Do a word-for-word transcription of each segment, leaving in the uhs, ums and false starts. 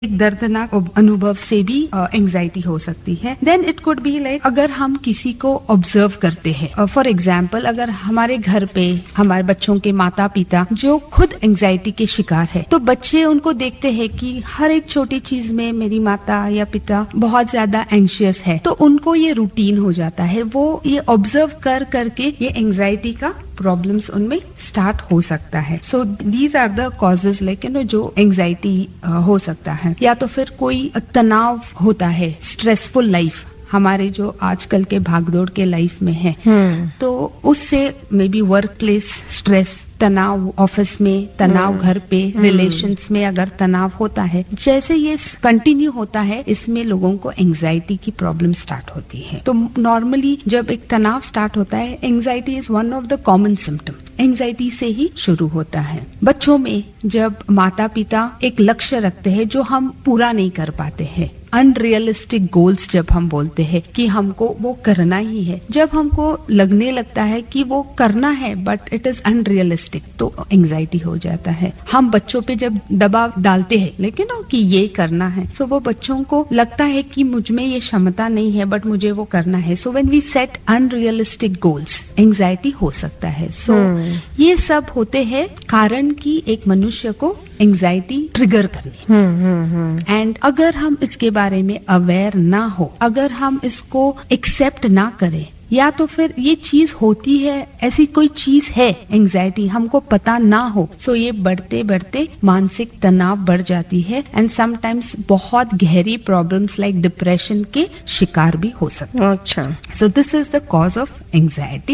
एक दर्दनाक अनुभव से भी एंजाइटी uh, हो सकती है। Then it could be like अगर हम किसी को ऑब्जर्व करते हैं, फॉर uh, एग्जाम्पल अगर हमारे घर पे हमारे बच्चों के माता पिता जो खुद एंजाइटी के शिकार है, तो बच्चे उनको देखते हैं कि हर एक छोटी चीज में मेरी माता या पिता बहुत ज्यादा एंशियस है, तो उनको ये रूटीन हो जाता है। वो ये ऑब्जर्व कर करके ये एंजाइटी का प्रॉब्लम्स उनमें स्टार्ट हो सकता है। So these are the causes like you know जो एंजाइटी हो सकता है। या तो फिर कोई तनाव होता है, स्ट्रेसफुल लाइफ हमारे जो आजकल के भागदौड़ के लाइफ में है, hmm. तो उससे may be work place stress, तनाव ऑफिस में, तनाव hmm. घर पे, रिलेशंस hmm. में अगर तनाव होता है, जैसे ये कंटिन्यू होता है, इसमें लोगों को एंजाइटी की प्रॉब्लम स्टार्ट होती है। तो नॉर्मली जब एक तनाव स्टार्ट होता है, anxiety is one of the common symptom, anxiety से ही शुरू होता है। बच्चों में जब माता पिता एक लक्ष्य रखते हैं जो हम पूरा नहीं कर पाते हैं, अनरियलिस्टिक गोल्स जब हम बोलते हैं कि हमको वो करना ही है, जब हमको लगने लगता है कि वो करना है बट इट इज अनरियलिस्टिक, तो एंजाइटी हो जाता है। हम बच्चों पे जब दबाव डालते हैं लेकिन ना कि ये करना है, सो वो बच्चों को लगता है कि मुझ में ये क्षमता नहीं है बट मुझे वो करना है। So when we set unrealistic goals, anxiety हो सकता है। सो so, hmm. ये सब होते हैं कारण कि एक मनुष्य को एंजाइटी ट्रिगर करनी। एंड अगर हम इसके बारे में अवेयर ना हो, अगर हम इसको एक्सेप्ट ना करें, या तो फिर ये चीज होती है, ऐसी कोई चीज है एंजाइटी, हमको पता ना हो, सो ये बढ़ते बढ़ते मानसिक तनाव बढ़ जाती है एंड समटाइम्स बहुत गहरी प्रॉब्लम्स लाइक डिप्रेशन के शिकार भी हो सकते हैं। अच्छा, so this is the cause of anxiety.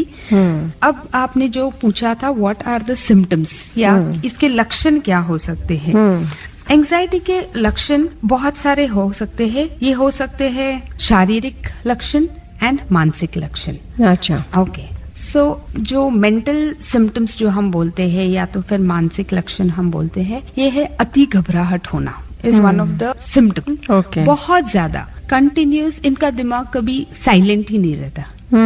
अब आपने जो पूछा था व्हाट आर द सिम्टम्स, या hmm. इसके लक्षण क्या हो सकते हैं। hmm. एंजाइटी के लक्षण बहुत सारे हो सकते हैं। ये हो सकते हैं शारीरिक लक्षण एंड मानसिक लक्षण। अच्छा, ओके। सो जो मेंटल सिम्टम्स जो हम बोलते हैं या तो फिर मानसिक लक्षण हम बोलते हैं, ये है अति घबराहट होना is one of the symptom. बहुत ज्यादा कंटिन्यूस, इनका दिमाग कभी साइलेंट ही नहीं रहता,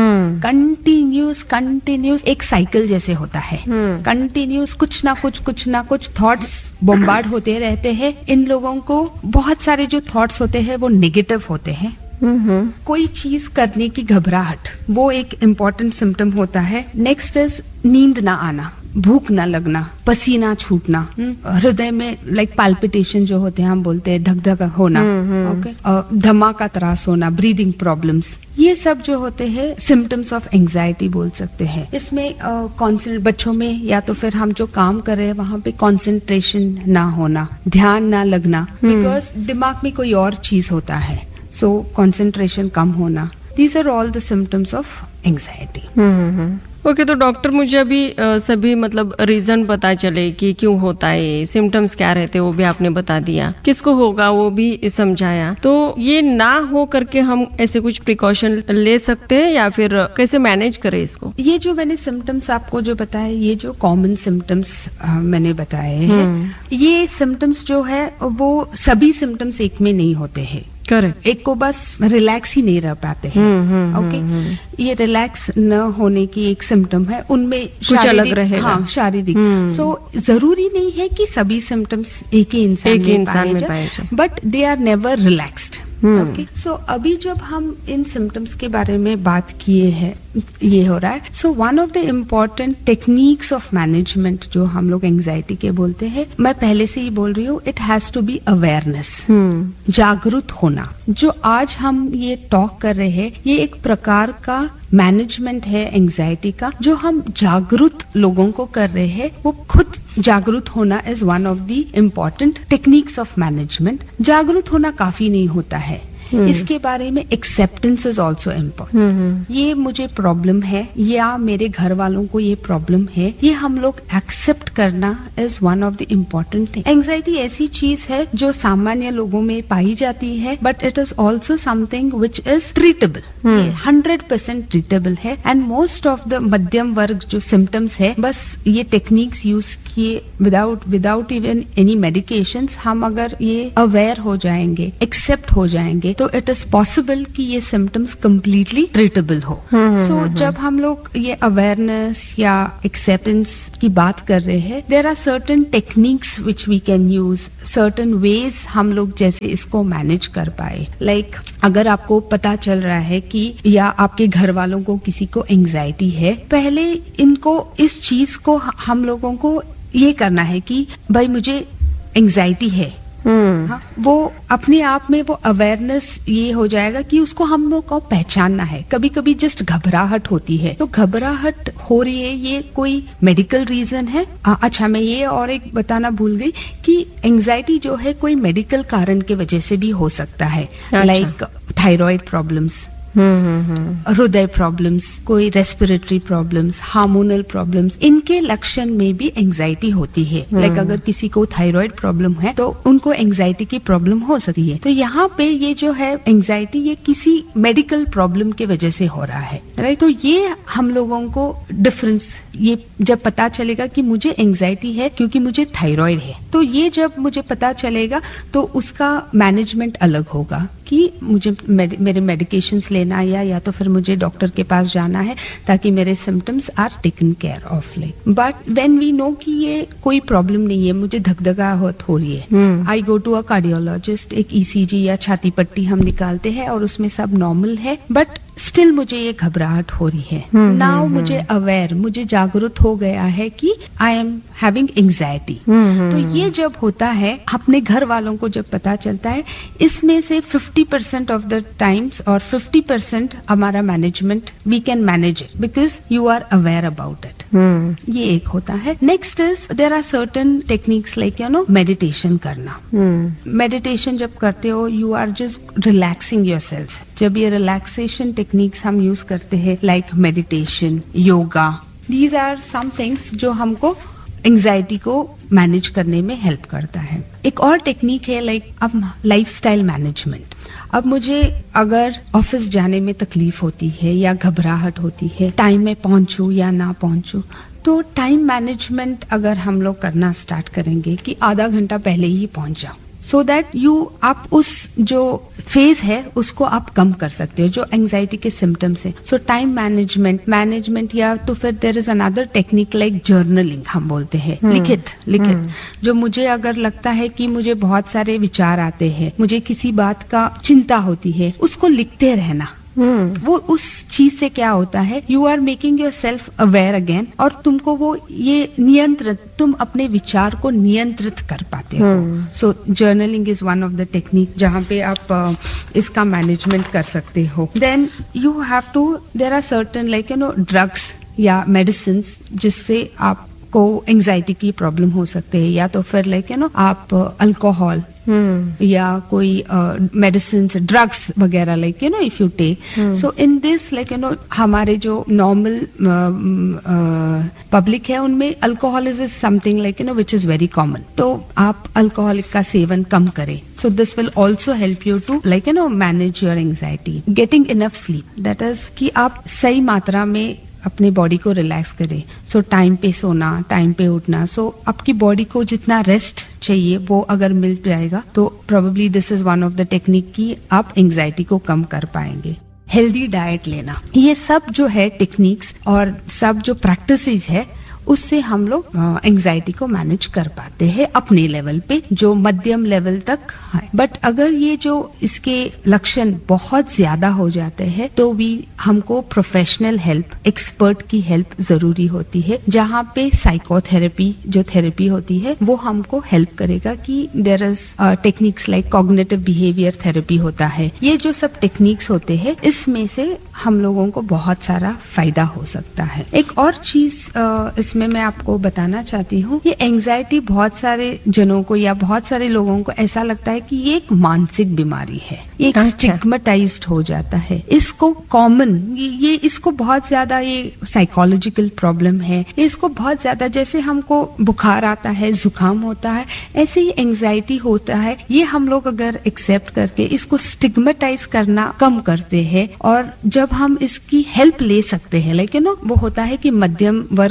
कंटिन्यूस कंटिन्यूस एक साइकिल जैसे होता है, कंटिन्यूस कुछ ना कुछ कुछ ना कुछ थॉट्स बॉम्बार्ड होते रहते हैं। इन लोगों को बहुत सारे जो थॉट्स होते हैं वो नेगेटिव होते हैं। Mm-hmm. कोई चीज करने की घबराहट, वो एक इम्पोर्टेंट सिम्टम होता है। नेक्स्ट इज नींद ना आना, भूख ना लगना, पसीना छूटना, हृदय में लाइक पाल्पिटेशन जो होते हैं, हम बोलते हैं धक धक होना, ओके, धमा का त्रास होना, ब्रीदिंग प्रॉब्लम्स, ये सब जो होते हैं सिम्टम्स ऑफ एंजाइटी बोल सकते हैं। इसमें कॉन्सेंट्रेट uh, बच्चों में या तो फिर हम जो काम कर रहे हैं वहां पे कॉन्सेंट्रेशन ना होना, ध्यान ना लगना, बिकॉज दिमाग में कोई और चीज होता है, सो कॉन्सेंट्रेशन कम होना। These are all the symptoms of anxiety. Okay, तो डॉक्टर मुझे अभी आ, सभी मतलब रीजन पता चले कि क्यों होता है, सिम्टम्स क्या रहते हैं वो भी आपने बता दिया, किसको होगा वो भी समझाया। तो ये ना हो करके हम ऐसे कुछ प्रिकॉशन ले सकते हैं या फिर कैसे मैनेज करें इसको? ये जो मैंने सिम्टम्स आपको जो बताए, ये जो कॉमन सिम्टम्स मैंने बताए हैं, ये सिम्टम्स जो है वो सभी सिम्टम्स एक में नहीं होते हैं। करेक्ट, एक को बस रिलैक्स ही नहीं रह पाते हैं। Okay, okay? ये रिलैक्स न होने की एक सिम्टम है, उनमें कुछ अलग रहेगा। हाँ, शारीरिक। सो so, जरूरी नहीं है कि सभी सिम्टम्स एक ही इंसान एक में, इंसान में पाए जाए, but they are never relaxed. Okay, सो अभी जब हम इन सिम्टम्स के बारे में बात किए हैं, ये हो रहा है। So one of the important techniques of management जो हम लोग एंजाइटी के बोलते हैं, मैं पहले से ही बोल रही हूँ, it has to be awareness, जागरूक होना। जो आज हम ये टॉक कर रहे हैं, ये एक प्रकार का मैनेजमेंट है एंजाइटी का, जो हम जागरूक लोगों को कर रहे हैं। वो खुद जागरूक होना is one of the important techniques of management. जागरूक होना काफी नहीं होता है, Hmm. इसके बारे में एक्सेप्टेंस इज ऑल्सो इम्पोर्टेंट। ये मुझे प्रॉब्लम है या मेरे घर वालों को ये प्रॉब्लम है, ये हम लोग एक्सेप्ट करना is one of the important thing. Anxiety ऐसी चीज है जो सामान्य लोगों में पाई जाती है, but it is also something which is treatable, hundred percent treatable है। एंड मोस्ट ऑफ द मध्यम वर्ग जो सिम्टम्स है, बस ये टेक्निक्स यूज किए without without even any medications, हम अगर ये अवेयर हो जाएंगे, एक्सेप्ट हो जाएंगे, तो इट इज पॉसिबल कि ये सिम्टम्स कम्प्लीटली ट्रीटेबल हो. सो जब हम लोग ये अवेयरनेस या एक्सेप्टेंस की बात कर रहे हैं, there are certain techniques which we can use, certain veg हम लोग जैसे इसको मैनेज कर पाए. लाइक like, अगर आपको पता चल रहा है कि या आपके घर वालों को किसी को एंजाइटी है, पहले इनको इस चीज को हम लोगों को ये करना है कि भाई मुझे एंजाइटी है. Hmm. हाँ, वो अपने आप में वो अवेयरनेस ये हो जाएगा कि उसको हम लोग को पहचानना है. कभी कभी जस्ट घबराहट होती है, तो घबराहट हो रही है, ये कोई मेडिकल रीजन है. आ, अच्छा, मैं ये और एक बताना भूल गई कि एंजाइटी जो है कोई मेडिकल कारण के वजह से भी हो सकता है. लाइक थायराइड प्रॉब्लम्स, हृदय प्रॉब्लम्स, कोई रेस्पिरेटरी प्रॉब्लम्स, हार्मोनल प्रॉब्लम्स, इनके लक्षण में भी एंजाइटी होती है. लाइक like अगर किसी को थायराइड प्रॉब्लम है तो उनको एंजाइटी की प्रॉब्लम हो सकती है. तो यहाँ पे ये जो है एंजाइटी, ये किसी मेडिकल प्रॉब्लम के वजह से हो रहा है, राइट. तो ये हम लोगों को डिफरेंस, ये जब पता चलेगा कि मुझे एंजाइटी है क्योंकि मुझे थायराइड है, तो ये जब मुझे पता चलेगा तो उसका मैनेजमेंट अलग होगा कि मुझे मेड, मेरे मेडिकेशंस लेना या या तो फिर मुझे डॉक्टर के पास जाना है ताकि मेरे symptoms are taken care of. Like but when we know कि ये कोई प्रॉब्लम नहीं है, मुझे धकधकाहट हो रही है, आई गो टू अ कार्डियोलॉजिस्ट, एक ईसीजी या छाती पट्टी हम निकालते हैं और उसमें सब नॉर्मल है, बट स्टिल मुझे ये घबराहट हो रही है. नाउ मुझे अवेयर, मुझे जागरूक हो गया है कि आई एम हैविंग एंजाइटी. तो ये जब होता है, अपने घर वालों को जब पता चलता है, इसमें से fifty percent of the times और फिफ्टी परसेंट हमारा management we can manage it because you are aware about it. ये एक होता है. Next is there are certain techniques like you know meditation करना. मेडिटेशन जब करते हो, you are just relaxing yourself. जब ये रिलैक्सेशन टेक्निक्स हम यूज करते हैं, like meditation, yoga, these are some things जो हमको एंजाइटी को मैनेज करने में हेल्प करता है. एक और टेक्निक है लाइक अब लाइफस्टाइल मैनेजमेंट. अब मुझे अगर ऑफिस जाने में तकलीफ होती है या घबराहट होती है, टाइम में पहुंचूं या ना पहुंचूं, तो टाइम मैनेजमेंट अगर हम लोग करना स्टार्ट करेंगे कि आधा घंटा पहले ही पहुंच जाओ, सो दैट यू आप उस जो फेज है उसको आप कम कर सकते हो जो एंजाइटी के सिम्टम्स है. सो टाइम मैनेजमेंट मैनेजमेंट या तो फिर there is another technique like journaling हम बोलते हैं. hmm. लिखित लिखित hmm. जो मुझे अगर लगता है कि मुझे बहुत सारे विचार आते हैं, मुझे किसी बात का चिंता होती है, उसको लिखते रहना. Hmm. वो उस चीज से क्या होता है, you are making your self aware again, और तुमको वो ये नियंत्रित, तुम अपने विचार को नियंत्रित कर पाते हो. सो journaling is one of the technique जहाँ पे आप uh, इसका मैनेजमेंट कर सकते हो. Then you have to, there are certain like you know drugs या मेडिसिन जिससे आप को एंजाइटी की प्रॉब्लम हो सकते हैं, या तो फिर लाइक यू नो आप अल्कोहल Hmm. या कोई मेडिसिन ड्रग्स वगैरह like you know if you take. So in this like you know हमारे जो नॉर्मल पब्लिक है उनमें alcohol is something like you know which is very common. तो आप अल्कोहलिक का सेवन कम करें. So this will also help you to like you know manage your anxiety. Getting enough sleep, that is कि आप सही मात्रा में अपने बॉडी को रिलैक्स करें. सो टाइम पे सोना, टाइम पे उठना. सो so, आपकी बॉडी को जितना रेस्ट चाहिए वो अगर मिल जाएगा तो probably this is one of the technique की आप एंजाइटी को कम कर पाएंगे. हेल्दी डाइट लेना, ये सब जो है टेक्निक्स और सब जो प्रैक्टिसेस है उससे हम लोग एंजाइटी को मैनेज कर पाते हैं अपने लेवल पे, जो मध्यम लेवल तक है. बट अगर ये जो इसके लक्षण बहुत ज्यादा हो जाते हैं तो भी हमको प्रोफेशनल हेल्प, एक्सपर्ट की हेल्प जरूरी होती है, जहाँ पे साइकोथेरेपी जो थेरेपी होती है वो हमको हेल्प करेगा. कि there is techniques like cognitive behaviour therapy होता है. ये जो सब टेक्निक्स होते हैं इसमें से हम लोगों को बहुत सारा फायदा हो सकता है. एक और चीज इसमें मैं आपको बताना चाहती हूँ, ये एंजाइटी बहुत सारे जनों को या बहुत सारे लोगों को ऐसा लगता है कि ये एक मानसिक बीमारी है, ये एक स्टिग्मेटाइज्ड हो जाता है. इसको कॉमन ये, ये इसको बहुत ज्यादा ये साइकोलॉजिकल प्रॉब्लम है, इसको बहुत ज्यादा जैसे हमको बुखार आता है, जुकाम होता है, ऐसे ही एंजाइटी होता है. ये हम लोग अगर एक्सेप्ट करके इसको स्टिग्मेटाइज करना कम करते हैं और जब हम इसकी हेल्प ले सकते हैं, लाइक यू नो वो होता है कि मध्यम वर्ग के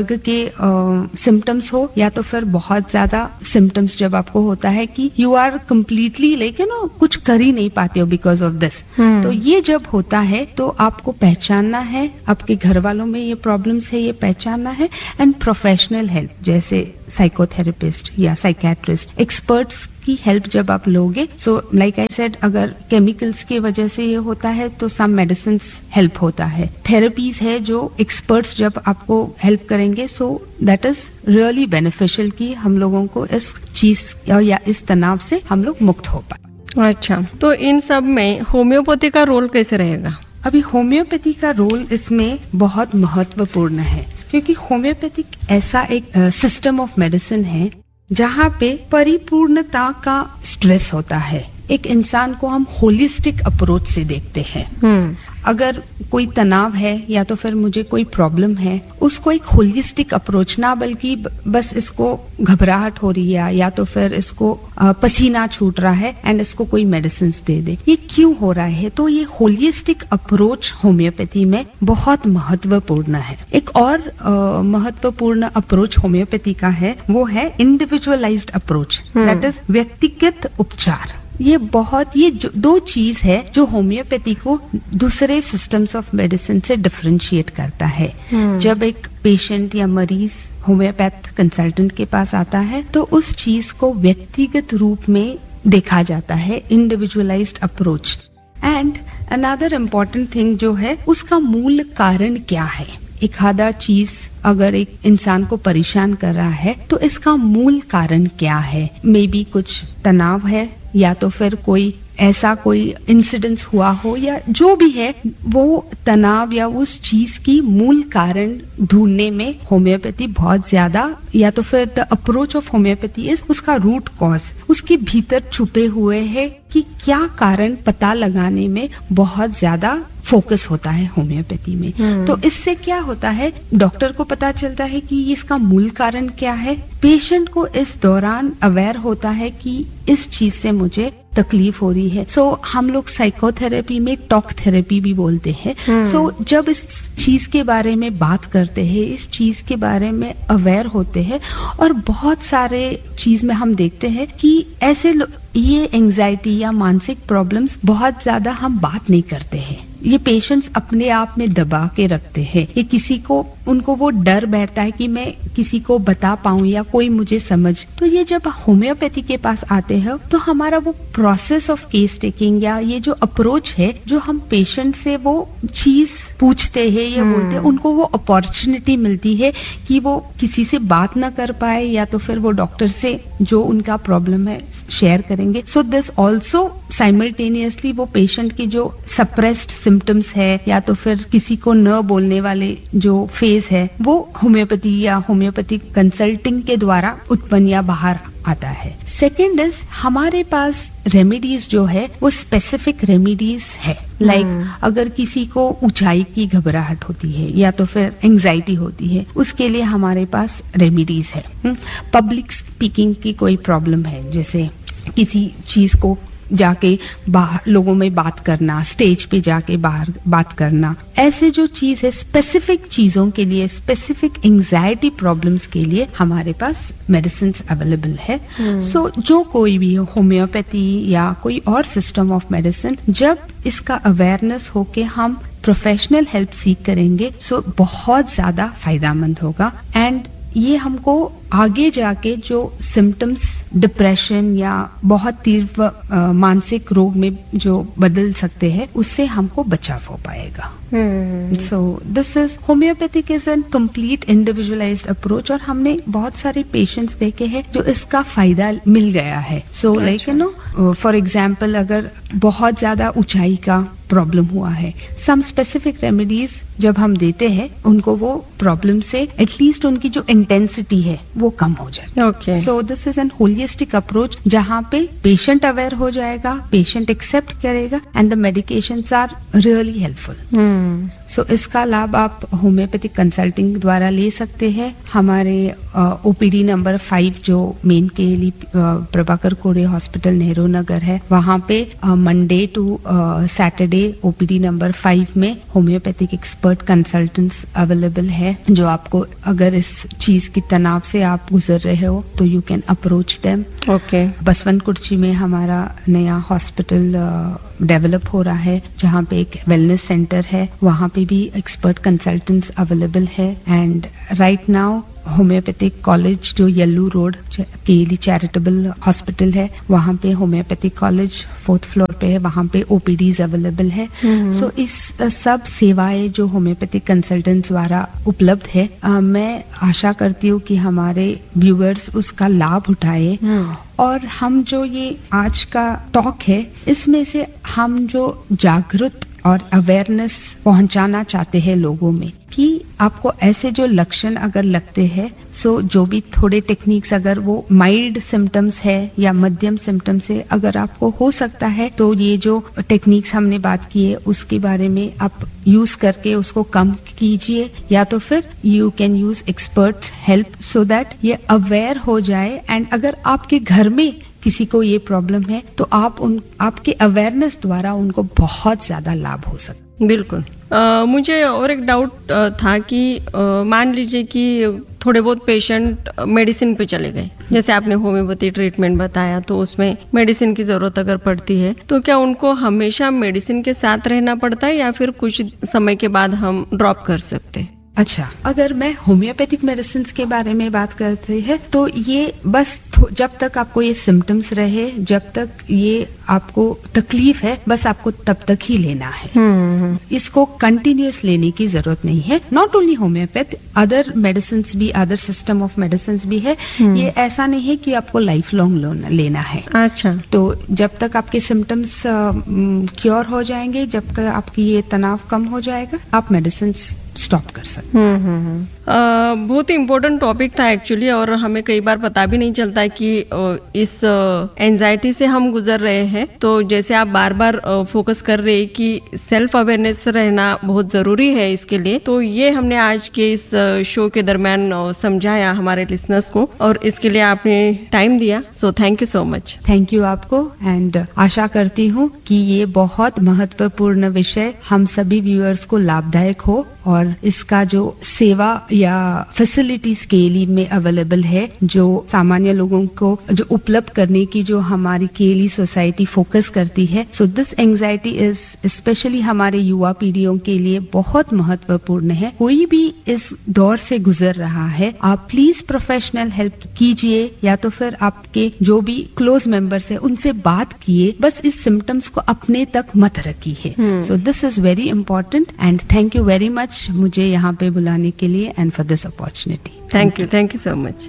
सिम्टम्स हो या तो फिर बहुत ज्यादा सिम्टम्स जब आपको होता है कि you are completely like you know कुछ कर ही नहीं पाते हो बिकॉज ऑफ दिस। तो ये जब होता है तो आपको पहचानना है, आपके घर वालों में ये प्रॉब्लम्स है ये पहचानना है, एंड प्रोफेशनल हेल्प जैसे साइकोथेरेपिस्ट या साइकेट्रिस्ट एक्सपर्ट्स की हेल्प जब आप लोगे, सो लाइक आई सेड अगर केमिकल्स की वजह से ये होता है तो सम मेडिसिन हेल्प होता है, थेरेपीज है जो एक्सपर्ट्स जब आपको हेल्प करेंगे, so that is really beneficial कि हम लोगों को इस चीज या इस तनाव से हम लोग मुक्त हो पाए। अच्छा, तो इन सब में होम्योपैथी का रोल कैसे रहेगा? अभी होम्योपैथी का रोल इसमें बहुत महत्वपूर्ण है क्योंकि होम्योपैथी ऐसा एक सिस्टम ऑफ मेडिसिन है जहाँ पे परिपूर्णता का स्ट्रेस होता है। एक इंसान को हम होलिस्टिक अप्रोच से देखते हैं। अगर कोई तनाव है या तो फिर मुझे कोई प्रॉब्लम है, उसको एक होलिस्टिक अप्रोच, ना बल्कि बस इसको घबराहट हो रही है या तो फिर इसको पसीना छूट रहा है एंड इसको कोई मेडिसिन दे दे, ये क्यों हो रहा है? तो ये होलिस्टिक अप्रोच होम्योपैथी में बहुत महत्वपूर्ण है। एक और महत्वपूर्ण अप्रोच होम्योपैथी का है वो है इंडिविजुअलाइज्ड अप्रोच, दैट इज व्यक्तिगत उपचार। ये बहुत ये दो चीज है जो होम्योपैथी को दूसरे सिस्टम्स ऑफ मेडिसिन से डिफरेंशिएट करता है। जब एक पेशेंट या मरीज होम्योपैथ कंसल्टेंट के पास आता है तो उस चीज को व्यक्तिगत रूप में देखा जाता है, individualised approach. And another important thing जो है उसका मूल कारण क्या है। एक आधा चीज अगर एक इंसान को परेशान कर रहा है तो इसका मूल कारण क्या है? मे बी कुछ तनाव है या तो फिर कोई ऐसा कोई इंसिडेंस हुआ हो या जो भी है, वो तनाव या उस चीज की मूल कारण ढूंढने में होम्योपैथी बहुत ज्यादा, या तो फिर the approach of homeopathy is उसका रूट कॉज, उसके भीतर छुपे हुए है कि क्या कारण पता लगाने में बहुत ज्यादा फोकस होता है होम्योपैथी में। तो इससे क्या होता है, डॉक्टर को पता चलता है कि इसका मूल कारण क्या है, पेशेंट को इस दौरान अवेयर होता है कि इस चीज से मुझे तकलीफ हो रही है। सो so, हम लोग साइकोथेरेपी में टॉक थेरेपी भी बोलते हैं। सो so, जब इस चीज के बारे में बात करते हैं, इस चीज के बारे में अवेयर होते हैं, और बहुत सारे चीज में हम देखते हैं कि ऐसे ये एंजाइटी या मानसिक प्रॉब्लम्स बहुत ज्यादा हम बात नहीं करते हैं, ये पेशेंट्स अपने आप में दबा के रखते हैं। ये किसी को, उनको वो डर बैठता है कि मैं किसी को बता पाऊं या कोई मुझे समझ। तो ये जब होम्योपैथी के पास आते हैं तो हमारा वो प्रोसेस ऑफ केस टेकिंग या ये जो अप्रोच है, जो हम पेशेंट से वो चीज पूछते हैं या बोलते हैं, उनको वो अपॉर्चुनिटी मिलती है कि वो किसी से बात ना कर पाए या तो फिर वो डॉक्टर से जो उनका प्रॉब्लम है शेयर करेंगे। सो दिस ऑल्सो साइमल्टेनियसली वो पेशेंट की जो सप्रेस्ड सिम्टम्स है या तो फिर किसी को न बोलने वाले जो फेज है, वो होम्योपैथी या होम्योपैथिक कंसल्टिंग के द्वारा उत्पन्न या बाहर आता है। सेकेंड इज हमारे पास रेमेडीज जो है वो स्पेसिफिक रेमेडीज है। लाइक like, अगर किसी को ऊंचाई की घबराहट होती है या तो फिर एंजाइटी होती है, उसके लिए हमारे पास रेमेडीज है। पब्लिक स्पीकिंग की कोई प्रॉब्लम है, जैसे किसी चीज को जाके बाहर लोगों में बात करना, स्टेज पे जाके बाहर बात करना, ऐसे जो चीज है स्पेसिफिक चीजों के लिए, स्पेसिफिक एंजाइटी प्रॉब्लम्स के लिए हमारे पास मेडिसिन अवेलेबल है। सो so, जो कोई भी होम्योपैथी या कोई और सिस्टम ऑफ मेडिसिन, जब इसका अवेयरनेस होके हम प्रोफेशनल हेल्प सीख करेंगे, सो so बहुत ज्यादा फायदामंद होगा। एंड ये हमको आगे जाके जो सिम्टम्स डिप्रेशन या बहुत तीव्र मानसिक रोग में जो बदल सकते हैं, उससे हमको बचाव हो पाएगा। So this is homeopathic is an complete individualised approach, और हमने बहुत सारे पेशेंट्स देखे हैं जो इसका फायदा मिल गया है। So like you know for example, अगर बहुत ज्यादा ऊंचाई का प्रॉब्लम हुआ है, सम स्पेसिफिक रेमेडीज जब हम देते हैं उनको, वो प्रॉब्लम से एटलीस्ट उनकी जो इंटेंसिटी है वो कम हो जाए। Okay. So this is an holistic approach जहाँ पे पेशेंट अवेयर हो जाएगा, पेशेंट एक्सेप्ट करेगा and the medications are really helpful. So so, इसका लाभ आप होम्योपैथिक कंसल्टिंग द्वारा ले सकते हैं। हमारे ओपीडी नंबर फाइव जो मेन केली प्रभाकर कोरे हॉस्पिटल नेहरू नगर है, वहाँ पे Monday to Saturday OPD number five में होम्योपैथिक एक्सपर्ट कंसल्टेंट्स अवेलेबल है, जो आपको अगर इस चीज की तनाव से आप गुजर रहे हो तो you can approach them. Okay. Baswant कुर्ची में हमारा नया हॉस्पिटल डेवलप हो रहा है, जहाँ पे एक वेलनेस सेंटर है, वहाँ पे भी एक्सपर्ट कंसल्टेंट्स अवेलेबल है। And right now homeopathic college जो येल्लू रोड केली चैरिटेबल हॉस्पिटल है, वहाँ पे होम्योपैथिक कॉलेज फोर्थ फ्लोर पे है, वहाँ पे ओपीडीज अवेलेबल है। सो so, इस सब सेवाएं जो होम्योपैथिक कंसल्टेंट्स द्वारा उपलब्ध है, आ, मैं आशा करती हूँ कि हमारे व्यूअर्स उसका लाभ उठाए। और हम जो ये आज का टॉक है, इसमें से हम जो जागरूक और अवेयरनेस पहुंचाना चाहते हैं लोगों में कि आपको ऐसे जो लक्षण अगर लगते हैं, सो जो भी थोड़े टेक्निक्स, अगर वो माइल्ड सिम्टम्स है या मध्यम सिम्टम्स है, अगर आपको हो सकता है तो ये जो टेक्निक्स हमने बात की है उसके बारे में आप यूज करके उसको कम कीजिए, या तो फिर you can use expert help so that ये अवेयर हो जाए। एंड अगर आपके घर में किसी को ये प्रॉब्लम है तो आप उन आपके अवेयरनेस द्वारा उनको बहुत ज्यादा लाभ हो सकता। बिल्कुल। uh, मुझे और एक डाउट uh, था कि uh, मान लीजिए कि थोड़े बहुत पेशेंट मेडिसिन पे चले गए, जैसे आपने होम्योपैथी ट्रीटमेंट बताया, तो उसमें मेडिसिन की जरूरत अगर पड़ती है तो क्या उनको हमेशा मेडिसिन के साथ रहना पड़ता है या फिर कुछ समय के बाद हम ड्रॉप कर सकते हैं? अच्छा, अगर मैं होम्योपैथिक मेडिसिन के बारे में बात करते हैं तो ये बस जब तक आपको ये सिम्टम्स रहे, जब तक ये आपको तकलीफ है, बस आपको तब तक ही लेना है। इसको कंटिन्यूअस लेने की जरूरत नहीं है। Not only homeopath, other medicine भी, अदर सिस्टम ऑफ मेडिसिन भी है। ये ऐसा नहीं है कि आपको लाइफ लॉन्ग लेना है। अच्छा। तो जब तक आपके सिम्टम्स क्योर हो जाएंगे, जब तक आपकी ये तनाव कम हो जाएगा, आप मेडिसिन स्टॉप कर सकते हैं। बहुत ही इम्पोर्टेंट टॉपिक था एक्चुअली, और हमें कई बार पता भी नहीं चलता कि इस एंजाइटी से हम गुजर रहे हैं। तो जैसे आप बार बार फोकस कर रहे हैं कि सेल्फ अवेयरनेस रहना बहुत जरूरी है इसके लिए, तो ये हमने आज के इस शो के दरमियान समझाया हमारे लिसनर्स को, और इसके लिए आपने टाइम दिया, so thank you so much. Thank you आपको। एंड आशा करती हूँ कि ये बहुत महत्वपूर्ण विषय हम सभी व्यूअर्स को लाभदायक हो, और इसका जो सेवा या फैसिलिटीज केली में अवेलेबल है, जो सामान्य लोगों को जो उपलब्ध करने की जो हमारी केली सोसाइटी फोकस करती है, so this anxiety is specially हमारे युवा पीढ़ियों के लिए बहुत महत्वपूर्ण है। कोई भी इस दौर से गुजर रहा है, आप प्लीज प्रोफेशनल हेल्प कीजिए, या तो फिर आपके जो भी क्लोज मेंबर्स है उनसे बात किए, बस इस सिम्टम्स को अपने तक मत रखिए। So this is very important and thank you very much मुझे यहाँ पे बुलाने के लिए and for this opportunity. Thank you, thank you so much.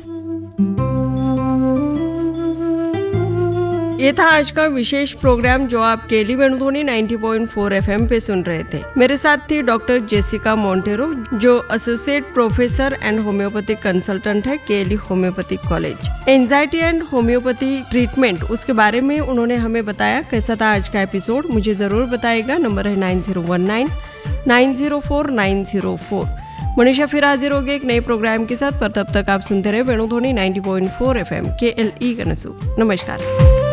ये था आज का विशेष प्रोग्राम जो आप केली वेणुध्वनि नब्बे पॉइंट चार एफएम पे सुन रहे थे। मेरे साथ थी डॉक्टर जेसिका मोंटेरो, जो associate professor and homeopathic consultant है केली homeopathic college. Anxiety and homeopathy treatment, उसके बारे में उन्होंने हमें बताया। कैसा था आज का एपिसोड मुझे जरूर बताइएगा। नंबर है nine zero one nine nine zero four nine zero four. Manisha फिर हाजिर होगी एक नए प्रोग्राम के साथ, पर तब तक आप सुनते रहे वेणुध्वनि नब्बे पॉइंट चार एफएम के एल ई कनसू। नमस्कार।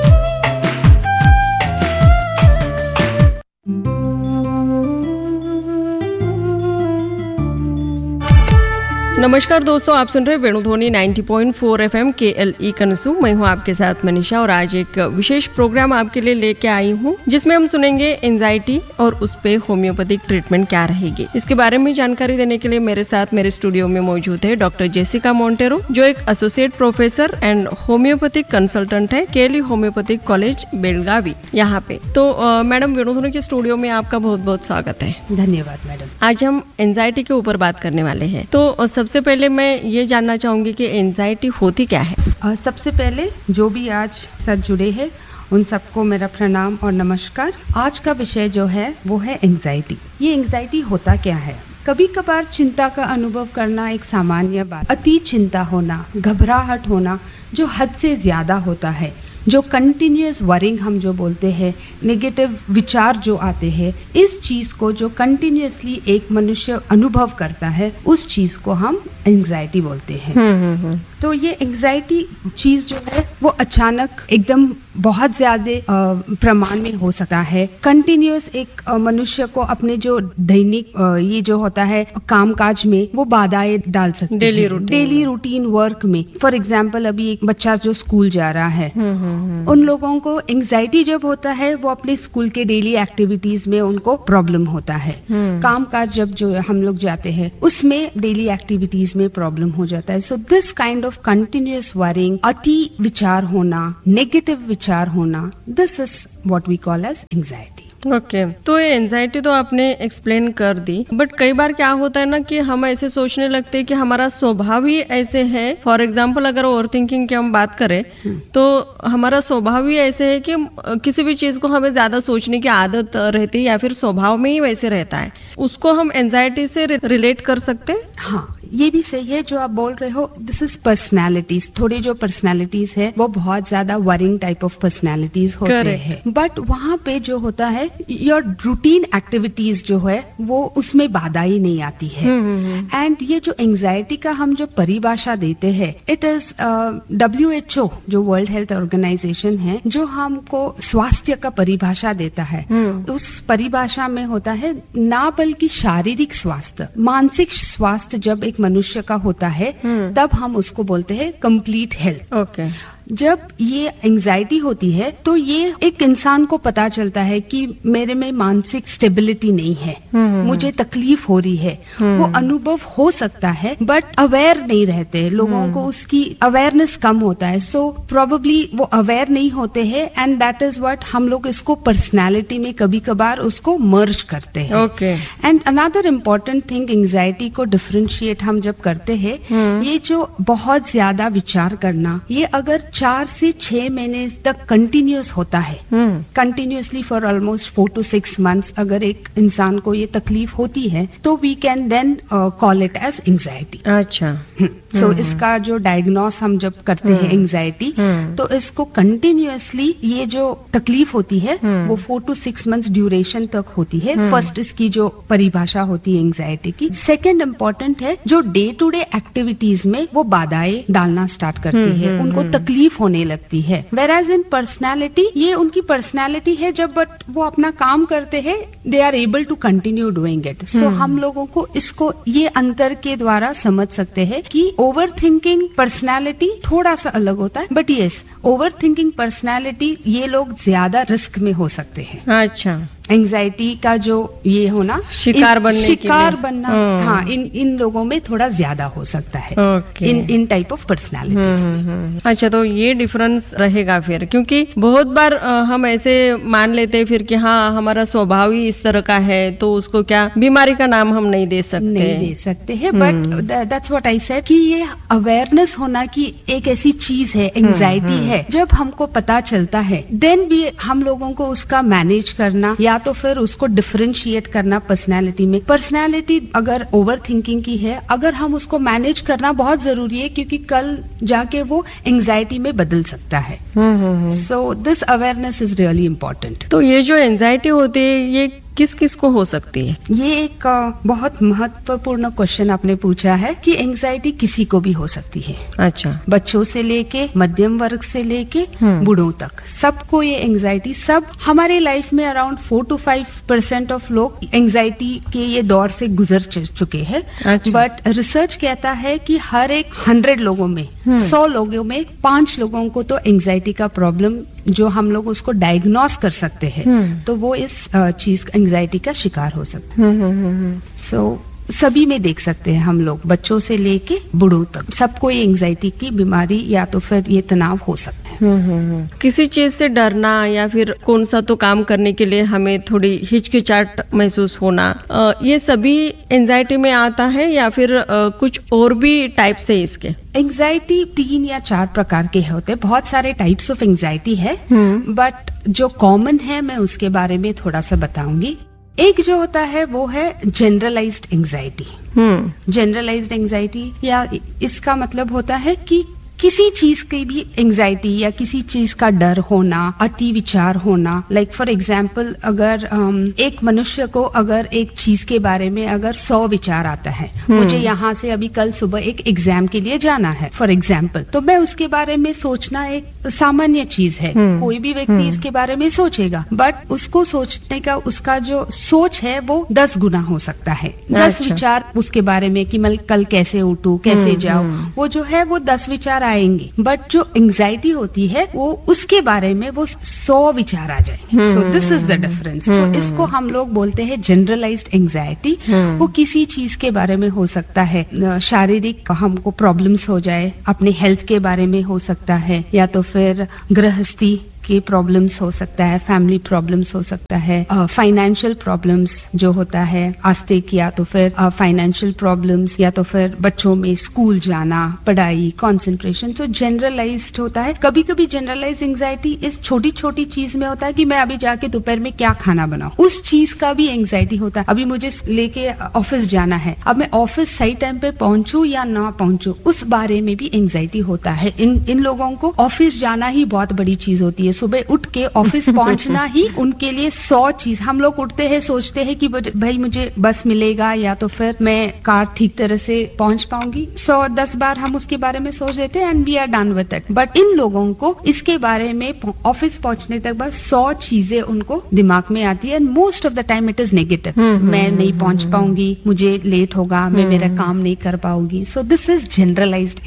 नमस्कार दोस्तों, आप सुन रहे वेणुध्वनि नब्बे पॉइंट चार एफएम के एल ई कनसू। मैं हूं आपके साथ मनीषा, और आज एक विशेष प्रोग्राम आपके लिए लेके आई हूं, जिसमें हम सुनेंगे एंजाइटी और उस पे होम्योपैथिक ट्रीटमेंट क्या रहेगी। इसके बारे में जानकारी देने के लिए मेरे साथ मेरे स्टूडियो में मौजूद है डॉक्टर जेसिका मोंटेरो, जो एक associate professor and homeopathic consultant है केली होम्योपैथिक कॉलेज बेलगावी यहाँ पे। तो मैडम, वेणुध्वनि के स्टूडियो में आपका बहुत बहुत स्वागत है। धन्यवाद मैडम। आज हम एंजाइटी के ऊपर बात करने वाले हैं। तो सबसे पहले मैं ये जानना चाहूंगी कि एंजाइटी होती क्या है। आ, सबसे पहले जो भी आज साथ जुड़े हैं उन सबको मेरा प्रणाम और नमस्कार। आज का विषय जो है वो है एंजाइटी। ये एंजाइटी होता क्या है? कभी कभार चिंता का अनुभव करना एक सामान्य बात। अति चिंता होना, घबराहट होना जो हद से ज्यादा होता है, जो कंटिन्यूअस वरिंग हम जो बोलते हैं, नेगेटिव विचार जो आते हैं, इस चीज को जो कंटिन्यूअसली एक मनुष्य अनुभव करता है, उस चीज को हम एंजाइटी बोलते हैं। तो ये एंजाइटी चीज जो है वो अचानक एकदम बहुत ज्यादा प्रमाण में हो सकता है। कंटिन्यूअस एक अ, मनुष्य को अपने जो दैनिक अ, ये जो होता है कामकाज में वो बाधाएं डाल सकती है। Daily routine daily routine work में फॉर एग्जाम्पल अभी एक बच्चा जो स्कूल जा रहा है, उन लोगों को एंजाइटी जब होता है वो अपने स्कूल के डेली एक्टिविटीज में उनको प्रॉब्लम होता है। काम काज जब जो हम लोग जाते हैं उसमें डेली एक्टिविटीज में प्रॉब्लम हो जाता है। So this kind of continuous worrying, अति विचार होना, नेगेटिव विचार होना, this is what we call as anxiety. Okay okay. तो ये एंजाइटी तो आपने एक्सप्लेन कर दी, बट कई बार क्या होता है ना कि हम ऐसे सोचने लगते हैं कि हमारा स्वभाव ही ऐसे है। फॉर एग्जांपल अगर ओवर थिंकिंग की हम बात करें तो हमारा स्वभाव ही ऐसे है कि किसी भी चीज को हमें ज्यादा सोचने की आदत रहती है या फिर स्वभाव में ही वैसे रहता है, उसको हम एंजाइटी से रिलेट कर सकते हैं। हाँ, ये भी सही है जो आप बोल रहे हो। This is personalities. थोड़ी जो पर्सनैलिटीज है वो बहुत ज्यादा वरिंग टाइप ऑफ पर्सनैलिटीज होते हैं, बट वहाँ पे जो होता है योर रूटीन एक्टिविटीज जो है वो उसमें बाधा ही नहीं आती है। एंड ये जो एंजाइटी का हम जो परिभाषा देते हैं, it is W H O जो वर्ल्ड हेल्थ ऑर्गेनाइजेशन है जो हमको स्वास्थ्य का परिभाषा देता है। उस परिभाषा में होता है ना बल्कि शारीरिक स्वास्थ्य, मानसिक स्वास्थ्य जब एक मनुष्य का होता है तब हम उसको बोलते हैं कंप्लीट हेल्थ। ओके जब ये एंजाइटी होती है तो ये एक इंसान को पता चलता है कि मेरे में मानसिक स्टेबिलिटी नहीं है, मुझे तकलीफ हो रही है, वो अनुभव हो सकता है बट अवेयर नहीं रहते लोगों को, उसकी अवेयरनेस कम होता है। सो प्रोबेबली वो अवेयर नहीं होते हैं एंड दैट इज व्हाट हम लोग इसको पर्सनालिटी में कभी कभार उसको मर्ज करते हैं। Okay and another important thing, anxiety को डिफरेंशिएट हम जब करते हैं, ये जो बहुत ज्यादा विचार करना, ये अगर चार से छह महीने तक कंटिन्यूअस होता है, continuously for almost four to six months अगर एक इंसान को ये तकलीफ होती है तो we can then call it as anxiety. अच्छा, सो so, इसका जो डायग्नोस हम जब करते हैं एंजाइटी, तो इसको कंटिन्यूअसली ये जो तकलीफ होती है वो four to six months duration तक होती है। फर्स्ट इसकी जो परिभाषा होती है एंजाइटी की। सेकंड इम्पोर्टेंट है जो डे टू डे एक्टिविटीज में वो बाधाएं डालना स्टार्ट करती है, उनको तकलीफ होने लगती है। वेराज इन पर्सनैलिटी, ये उनकी पर्सनैलिटी है जब बट वो अपना काम करते हैं they are able to continue doing it. सो हम लोगों को इसको ये अंतर के द्वारा समझ सकते हैं कि ओवर थिंकिंग पर्सनैलिटी थोड़ा सा अलग होता है, but yes over thinking personality ये लोग ज्यादा रिस्क में हो सकते हैं। अच्छा, एंजाइटी का जो ये होना शिकार बनने शिकार के लिए। बनना हाँ इन इन लोगों में थोड़ा ज्यादा हो सकता है। okay. In in type of personalities में। अच्छा, तो ये डिफरेंस रहेगा फिर, क्योंकि बहुत बार अ, हम ऐसे मान लेते हैं फिर कि हाँ हमारा स्वभाव ही इस तरह का है तो उसको क्या बीमारी का नाम हम नहीं दे सकते नहीं दे सकते हैं। But that's what I said कि ये अवेयरनेस होना कि एक ऐसी चीज है एंजाइटी है, जब हमको पता चलता है देन भी हम लोगों को उसका मैनेज करना या तो फिर उसको डिफरेंशिएट करना पर्सनालिटी में। पर्सनालिटी अगर ओवर थिंकिंग की है, अगर हम उसको मैनेज करना बहुत जरूरी है क्योंकि कल जाके वो एंजाइटी में बदल सकता है। So this awareness is really important. तो ये जो एंजाइटी होती है ये किस किस को हो सकती है? ये एक अ, बहुत महत्वपूर्ण क्वेश्चन आपने पूछा है कि एंजाइटी किसी को भी हो सकती है। अच्छा, बच्चों से लेके मध्यम वर्ग से लेके बूढ़ों तक सबको ये एंजाइटी, सब हमारे लाइफ में around four to five percent of लोग एंजाइटी के ये दौर से गुजर चुके हैं। अच्छा। बट रिसर्च कहता है कि हर एक हंड्रेड लोगों में सौ लोगों में पांच लोगों को तो एंजाइटी का प्रॉब्लम जो हम लोग उसको डायग्नोस कर सकते हैं तो वो इस अ, चीज एंजाइटी का शिकार हो सकते हैं। सो सभी में देख सकते हैं हम लोग, बच्चों से लेके बूढ़ों तक सबको ये एंजाइटी की बीमारी या तो फिर ये तनाव हो सकता है। किसी चीज से डरना या फिर कौन सा तो काम करने के लिए हमें थोड़ी हिचकिचाहट महसूस होना, अ, ये सभी एंजाइटी में आता है या फिर अ, कुछ और भी टाइप से इसके? एंजाइटी तीन या चार प्रकार के होते हैं, बहुत सारे टाइप्स ऑफ एंजाइटी है, बट जो कॉमन है मैं उसके बारे में थोड़ा सा बताऊंगी। एक जो होता है वो है जनरलाइज्ड एंजाइटी। हम्म जनरलाइज्ड एंजाइटी या इसका मतलब होता है कि किसी चीज की भी एंजाइटी या किसी चीज का डर होना, अति विचार होना। लाइक फॉर एग्जाम्पल, अगर um, एक मनुष्य को अगर एक चीज के बारे में अगर सौ विचार आता है, मुझे यहाँ से अभी कल सुबह एक एग्जाम के लिए जाना है फॉर एग्जाम्पल, तो मैं उसके बारे में सोचना एक सामान्य चीज है, कोई भी व्यक्ति इसके बारे में सोचेगा, बट उसको सोचने का उसका जो सोच है वो दस गुना हो सकता है। दस विचार उसके बारे में कि मैं कल कैसे उठूं, कैसे जाऊं, वो जो है वो दस विचार आएंगे। बट जो एंजाइटी होती है वो उसके बारे में वो सौ विचार आ जाएंगे। So this is the difference. तो इसको हम लोग बोलते हैं जनरलाइज्ड एंजाइटी। वो किसी चीज के बारे में हो सकता है, शारीरिक हमको प्रॉब्लम्स हो जाए, अपने हेल्थ के बारे में हो सकता है, या तो फिर गृहस्थी के प्रॉब्लम्स हो सकता है, फैमिली प्रॉब्लम्स हो सकता है, फाइनेंशियल uh, प्रॉब्लम्स जो होता है आस्तिक, या तो फिर फाइनेंशियल uh, प्रॉब्लम्स, या तो फिर बच्चों में स्कूल जाना, पढ़ाई, कंसंट्रेशन। तो जनरलाइज्ड होता है। कभी कभी जनरलाइज्ड एंजाइटी इस छोटी छोटी चीज में होता है कि मैं अभी जाके दोपहर में क्या खाना बनाऊं, उस चीज का भी एंजाइटी होता है। अभी मुझे लेके ऑफिस जाना है, अब मैं ऑफिस सही टाइम पे पहुंचू या ना पहुंचू, उस बारे में भी एंजाइटी होता है। इन इन लोगों को ऑफिस जाना ही बहुत बड़ी चीज होती है। सुबह उठ के ऑफिस पहुंचना ही उनके लिए सौ चीज। हम लोग उठते हैं, सोचते हैं कि भाई मुझे बस मिलेगा या तो फिर मैं कार ठीक तरह से पहुंच पाऊंगी। सौ दस बार हम उसके बारे में सोच देते हैं and we are done with it. But in लोगों को इसके बारे में ऑफिस पहुंचने तक बस सौ चीजें उनको दिमाग में आती है and most of the time it is negative. मैं नहीं पहुंच पाऊंगी, मुझे लेट होगा, मैं मेरा काम नहीं कर पाऊंगी। So this is generalised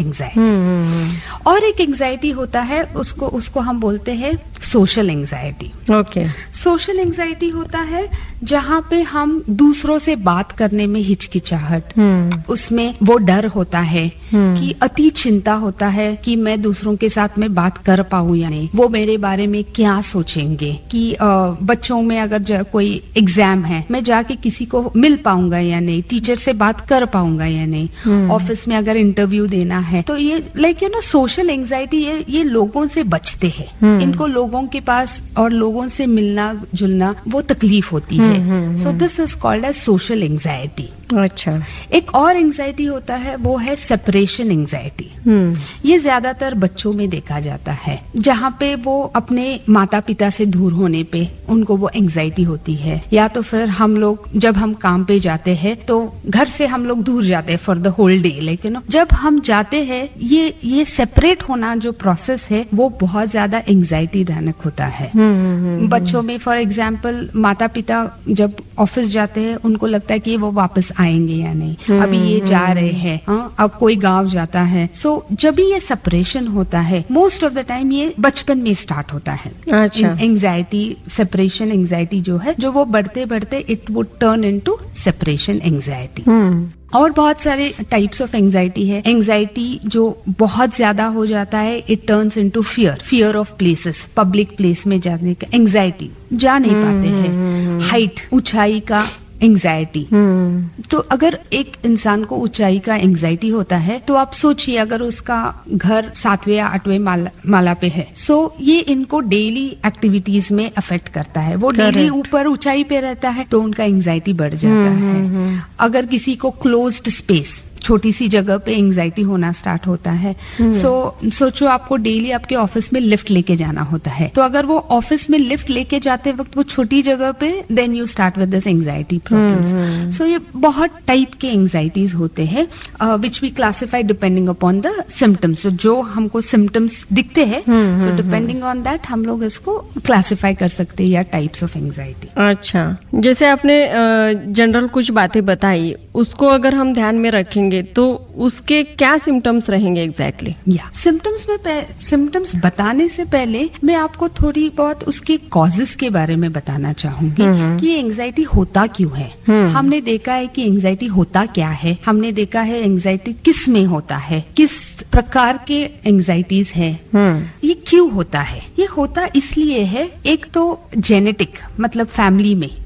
anxiety. और एक एंजाइटी होता है, उसको उसको हम बोलते हैं social anxiety. Okay. Social anxiety होता है जहाँ पे हम दूसरों से बात करने में हिचकिचाहट, उसमें वो डर होता है कि अति चिंता होता है कि मैं दूसरों के साथ में बात कर पाऊं या नहीं, वो मेरे बारे में क्या सोचेंगे, कि आ, बच्चों में अगर कोई एग्जाम है, मैं जाके किसी को मिल पाऊंगा या नहीं, टीचर से बात कर पाऊंगा या नहीं, ऑफिस में अगर इंटरव्यू देना है। तो ये like you know social anxiety, ये ये लोगों से बचते हैं। इनको लोगों के पास और लोगों से मिलना जुलना वो तकलीफ होती है। So this is called as social anxiety. अच्छा। एक और एंजाइटी होता है, वो है सेपरेशन एंजाइटी। ये ज्यादातर बच्चों में देखा जाता है, जहाँ पे वो अपने माता पिता से दूर होने पे उनको वो एंजाइटी होती है। या तो फिर हम लोग जब हम काम पे जाते हैं तो घर से हम लोग दूर जाते हैं फॉर द होल डे, लेकिन जब हम जाते हैं ये ये सेपरेट होना जो प्रोसेस है वो बहुत ज्यादा एंजाइटी जनक होता है। बच्चों में फॉर एग्जाम्पल माता पिता जब ऑफिस जाते हैं उनको लगता है कि वो वापस आएंगे या नहीं, अभी ये जा रहे हैं, हाँ अब कोई गांव जाता है। सो so, जब भी ये सेपरेशन होता है मोस्ट ऑफ द टाइम ये बचपन में स्टार्ट होता है। अच्छा। एंजाइटी, सेपरेशन एंजाइटी जो है, जो वो बढ़ते बढ़ते it would turn into separation anxiety. और बहुत सारे टाइप्स ऑफ एंजाइटी है। एंजाइटी जो बहुत ज्यादा हो जाता है, it turns into fear, fear of places, public place में जाने का एंजाइटी, जा नहीं पाते हैं। हाइट, ऊंचाई का एंजाइटी। तो अगर एक इंसान को ऊंचाई का एंजाइटी होता है तो आप सोचिए अगर उसका घर सातवें या आठवें माला, माला पे है, सो ये इनको डेली एक्टिविटीज में अफेक्ट करता है। वो डेली ऊपर ऊंचाई पे रहता है तो उनका एंजाइटी बढ़ जाता है। अगर किसी को क्लोज्ड स्पेस, छोटी सी जगह पे एंजाइटी होना स्टार्ट होता है। सो so, सोचो आपको डेली आपके ऑफिस में लिफ्ट लेके जाना होता है, तो अगर वो ऑफिस में लिफ्ट लेके जाते वक्त वो छोटी जगह पे, then you start with this anxiety problems. सो ये बहुत टाइप के एंजाइटीज होते हैं which we classify depending upon the symptoms. जो हमको सिम्टम्स दिखते हैं, सो डिपेंडिंग ऑन दैट हम लोग इसको क्लासिफाई कर सकते हैं या टाइप्स ऑफ एंजाइटी। अच्छा, जैसे आपने जनरल कुछ बातें बताई, उसको अगर हम ध्यान में रखेंगे तो उसके क्या सिम्टम्स रहेंगे एग्जैक्टली? या सिम्टम्स में सिम्टम्स बताने से पहले मैं आपको थोड़ी बहुत उसके कॉजेस के बारे में बताना चाहूंगी कि ये एंजाइटी होता क्यों है। हमने देखा है कि एंजाइटी होता क्या है, हमने देखा है एंजाइटी किस में होता है, किस प्रकार के एंजाइटीज है, ये क्यों होता है। ये होता इसलिए है, एक तो जेनेटिक मतलब फैमिली में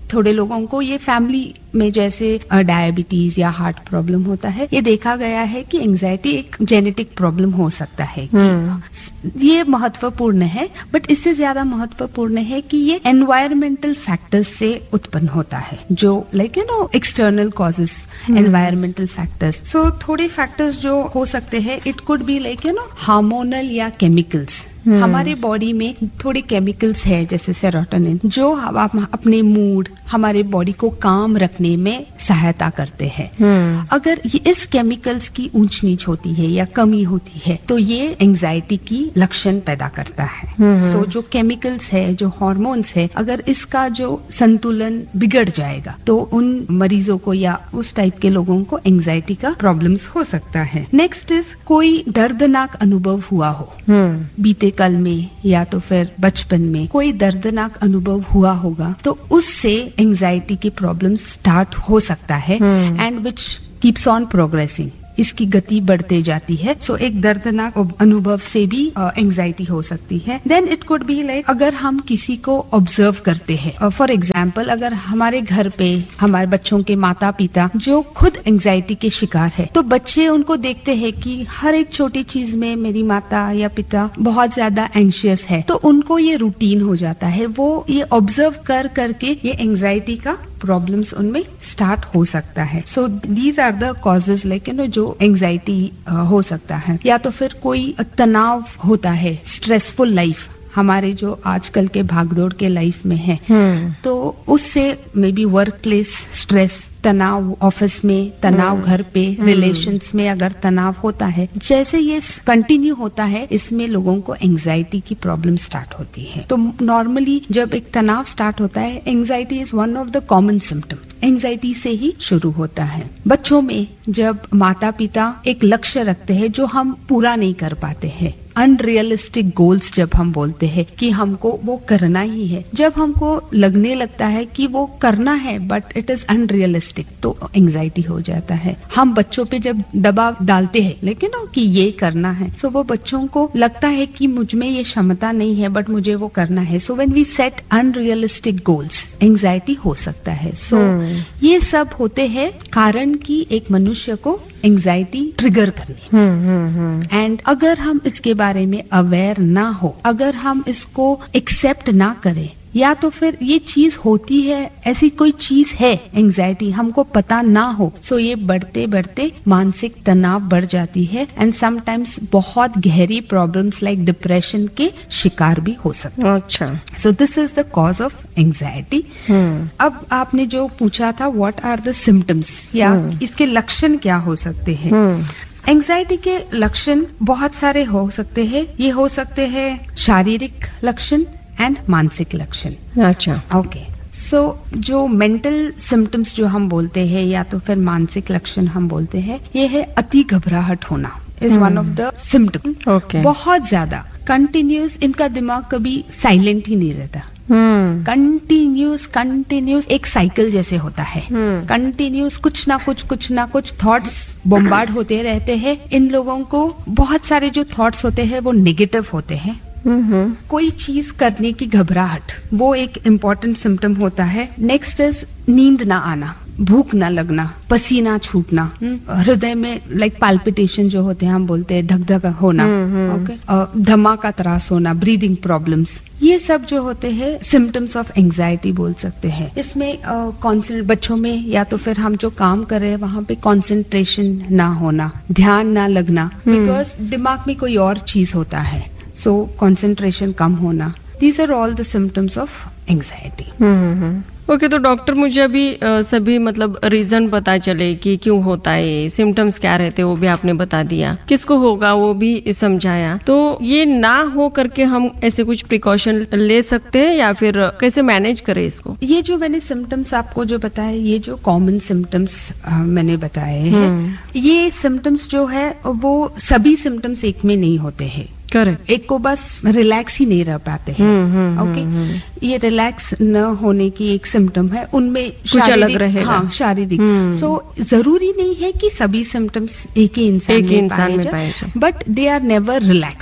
थोड़े लोगों को ये फैमिली में जैसे डायबिटीज या हार्ट प्रॉब्लम होता है, ये देखा गया है कि एंजाइटी एक जेनेटिक प्रॉब्लम हो सकता है कि ये महत्वपूर्ण है, बट इससे ज्यादा महत्वपूर्ण है कि ये एनवायरमेंटल फैक्टर्स से उत्पन्न होता है, जो like you know external causes, environmental factors. सो थोड़े फैक्टर्स जो हो सकते हैं, it could be like you know hormonal या केमिकल्स। हमारे बॉडी में थोड़े केमिकल्स है जैसे सेरोटोनिन, जो हम अपने मूड, हमारे बॉडी को काम रखने में सहायता करते हैं। अगर ये इस केमिकल्स की ऊंच नीच होती है या कमी होती है तो ये एंजाइटी की लक्षण पैदा करता है। सो so, जो केमिकल्स है, जो हार्मोन्स है, अगर इसका जो संतुलन बिगड़ जाएगा तो उन मरीजों को या उस टाइप के लोगों को एंजाइटी का प्रॉब्लम्स हो सकता है। नेक्स्ट इज कोई दर्दनाक अनुभव हुआ हो बीते कल में या तो फिर बचपन में कोई दर्दनाक अनुभव हुआ होगा, तो उससे एंजाइटी की प्रॉब्लम स्टार्ट हो सकता है and which keeps on progressing, इसकी गति बढ़ते जाती है। सो so, एक दर्दनाक अनुभव से भी एंजाइटी uh, हो सकती है। Then it could be like अगर हम किसी को ऑब्जर्व करते हैं, फॉर uh, एग्जाम्पल अगर हमारे घर पे हमारे बच्चों के माता पिता जो खुद एंजाइटी के शिकार है, तो बच्चे उनको देखते हैं कि हर एक छोटी चीज में मेरी माता या पिता बहुत ज्यादा एंशियस है, तो उनको ये रूटीन हो जाता है। वो ये ऑब्जर्व कर करके ये एंजाइटी का प्रॉब्लम्स उनमें स्टार्ट हो सकता है। So these are the causes like you know जो एंजाइटी हो सकता है। या तो फिर कोई तनाव होता है, स्ट्रेसफुल लाइफ हमारे जो आजकल के भागदौड़ के लाइफ में है, तो उससे may be work place stress, तनाव ऑफिस में, तनाव घर पे, रिलेशंस में अगर तनाव होता है, जैसे ये कंटिन्यू होता है, इसमें लोगों को एंजाइटी की प्रॉब्लम स्टार्ट होती है। तो नॉर्मली जब एक तनाव स्टार्ट होता है, anxiety is one of the common symptom, anxiety से ही शुरू होता है। बच्चों में जब माता पिता एक लक्ष्य रखते हैं जो हम पूरा नहीं कर पाते हैं, अनरियलिस्टिक गोल्स जब हम बोलते हैं कि हमको वो करना ही है, जब हमको लगने लगता है कि वो करना है बट इट इज अनरियलिस्टिक, तो एंजाइटी हो जाता है। हम बच्चों पे जब दबाव डालते हैं लेकिन ना कि ये करना है, सो वो बच्चों को लगता है कि मुझ में ये क्षमता नहीं है बट मुझे वो करना है। So when we set unrealistic goals, anxiety हो सकता है। सो so, ये सब होते हैं कारण कि एक मनुष्य को एंजाइटी ट्रिगर करनी। एंड अगर हम इसके बारे में अवेयर ना हो, अगर हम इसको एक्सेप्ट ना करें, या तो फिर ये चीज होती है, ऐसी कोई चीज है एंजाइटी, हमको पता ना हो, सो ये बढ़ते बढ़ते मानसिक तनाव बढ़ जाती है एंड समटाइम्स बहुत गहरी प्रॉब्लम्स लाइक डिप्रेशन के शिकार भी हो सकते हैं। अच्छा, so this is the cause of anxiety. अब आपने जो पूछा था व्हाट आर द सिम्टम्स, या hmm. इसके लक्षण क्या हो सकते हैं। Anxiety hmm. के लक्षण बहुत सारे हो सकते हैं। ये हो सकते हैं शारीरिक लक्षण एंड मानसिक लक्षण। अच्छा, ओके। सो जो मेंटल सिम्टम्स जो हम बोलते हैं या तो फिर मानसिक लक्षण हम बोलते हैं, ये है अति घबराहट होना is one of the symptom. बहुत ज्यादा कंटिन्यूस, इनका दिमाग कभी साइलेंट ही नहीं रहता, कंटिन्यूस कंटिन्यूस एक साइकिल जैसे होता है, कंटिन्यूस कुछ ना कुछ कुछ ना कुछ थॉट्स बॉम्बार्ड होते रहते हैं। इन लोगों को बहुत सारे जो थॉट्स होते हैं वो नेगेटिव होते हैं। कोई चीज करने की घबराहट, वो एक इम्पोर्टेंट सिम्टम होता है। नेक्स्ट इज नींद ना आना, भूख ना लगना, पसीना छूटना, हृदय में लाइक पाल्पिटेशन जो होते हैं, हम बोलते हैं धक धक होना, ओके, धमा का त्रास होना, ब्रीदिंग प्रॉब्लम्स, ये सब जो होते हैं सिम्टम्स ऑफ एंजाइटी बोल सकते हैं। इसमें कॉन्सेंट्रेट uh, बच्चों में या तो फिर हम जो काम कर रहे हैं वहां पे कंसंट्रेशन ना होना, ध्यान ना लगना, बिकॉज दिमाग में कोई और चीज होता है, सो कंसंट्रेशन कम होना। These are all the symptoms of anxiety. Okay, तो डॉक्टर मुझे अभी आ, सभी मतलब रीजन पता चले कि क्यों होता है, सिम्टम्स क्या रहते हैं वो भी आपने बता दिया, किसको होगा वो भी समझाया। तो ये ना हो करके हम ऐसे कुछ प्रिकॉशन ले सकते हैं या फिर कैसे मैनेज करें इसको? ये जो मैंने सिम्टम्स आपको जो बताए, ये जो कॉमन सिम्टम्स मैंने बताए हैं, ये सिम्टम्स जो है वो सभी सिम्टम्स एक में नहीं होते हैं। करेक्ट, एक को बस रिलैक्स ही नहीं रह पाते हैं। Okay, okay? ये रिलैक्स न होने की एक सिम्टम है, उनमें कुछ अलग रहेगा। हाँ, शारीरिक। सो so, जरूरी नहीं है कि सभी सिम्टम्स एक ही इंसान एक में इंसान में पाए जाए, but they are never relaxed.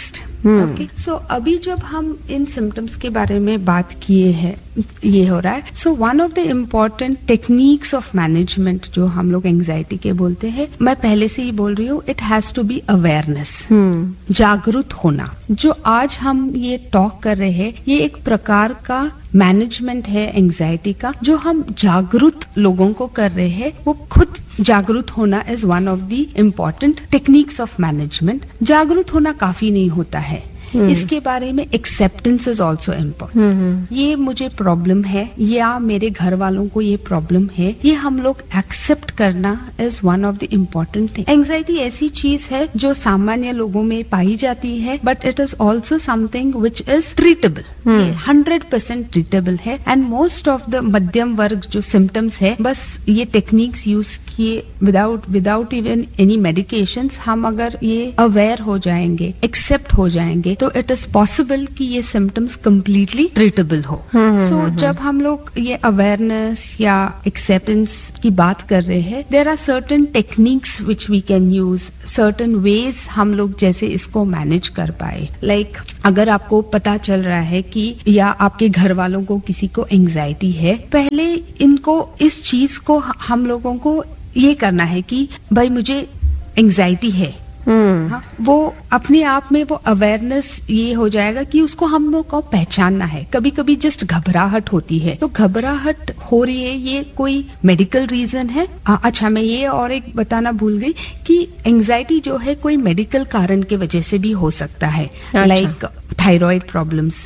Okay, सो अभी जब हम इन सिम्टम्स के बारे में बात किए हैं, ये हो रहा है। So one of the important techniques of management जो हम लोग एंजाइटी के बोलते हैं, मैं पहले से ही बोल रही हूँ, it has to be awareness, जागरूक होना। जो आज हम ये टॉक कर रहे हैं, ये एक प्रकार का मैनेजमेंट है एंजाइटी का, जो हम जागरूक लोगों को कर रहे हैं। वो खुद जागरूक होना is one of the important techniques of management. जागरूक होना काफी नहीं होता है, इसके बारे में एक्सेप्टेंस इज ऑल्सो इम्पोर्टेंट। ये मुझे प्रॉब्लम है या मेरे घर वालों को ये प्रॉब्लम है, ये हम लोग एक्सेप्ट करना is one of the important thing. Anxiety ऐसी चीज है जो सामान्य लोगों में पाई जाती है, but it is also something which is treatable. ये हंड्रेड परसेंट ट्रीटेबल है। एंड मोस्ट ऑफ द मध्यम वर्ग जो सिम्टम्स है, बस ये टेक्निक्स यूज किए without without even any medications, हम अगर ये अवेयर हो जाएंगे, एक्सेप्ट हो जाएंगे, तो इट इज पॉसिबल कि ये सिम्टम्स कम्प्लीटली ट्रीटेबल हो। सो so, जब हम लोग ये अवेयरनेस या एक्सेप्टेंस की बात कर रहे हैं, there are certain techniques which we can use, certain veg हम लोग जैसे इसको मैनेज कर पाए। लाइक like, अगर आपको पता चल रहा है कि या आपके घर वालों को किसी को एंजाइटी है, पहले इनको इस चीज को हम लोगों को ये करना है कि भाई मुझे एंजाइटी है। Hmm. हाँ, वो अपने आप में वो अवेयरनेस ये हो जाएगा कि उसको हम लोग को पहचानना है। कभी कभी जस्ट घबराहट होती है, तो घबराहट हो रही है, ये कोई मेडिकल रीजन है। आ, अच्छा, मैं ये और एक बताना भूल गई कि एंजाइटी जो है कोई मेडिकल कारण के वजह से भी हो सकता है। लाइक थायराइड प्रॉब्लम्स,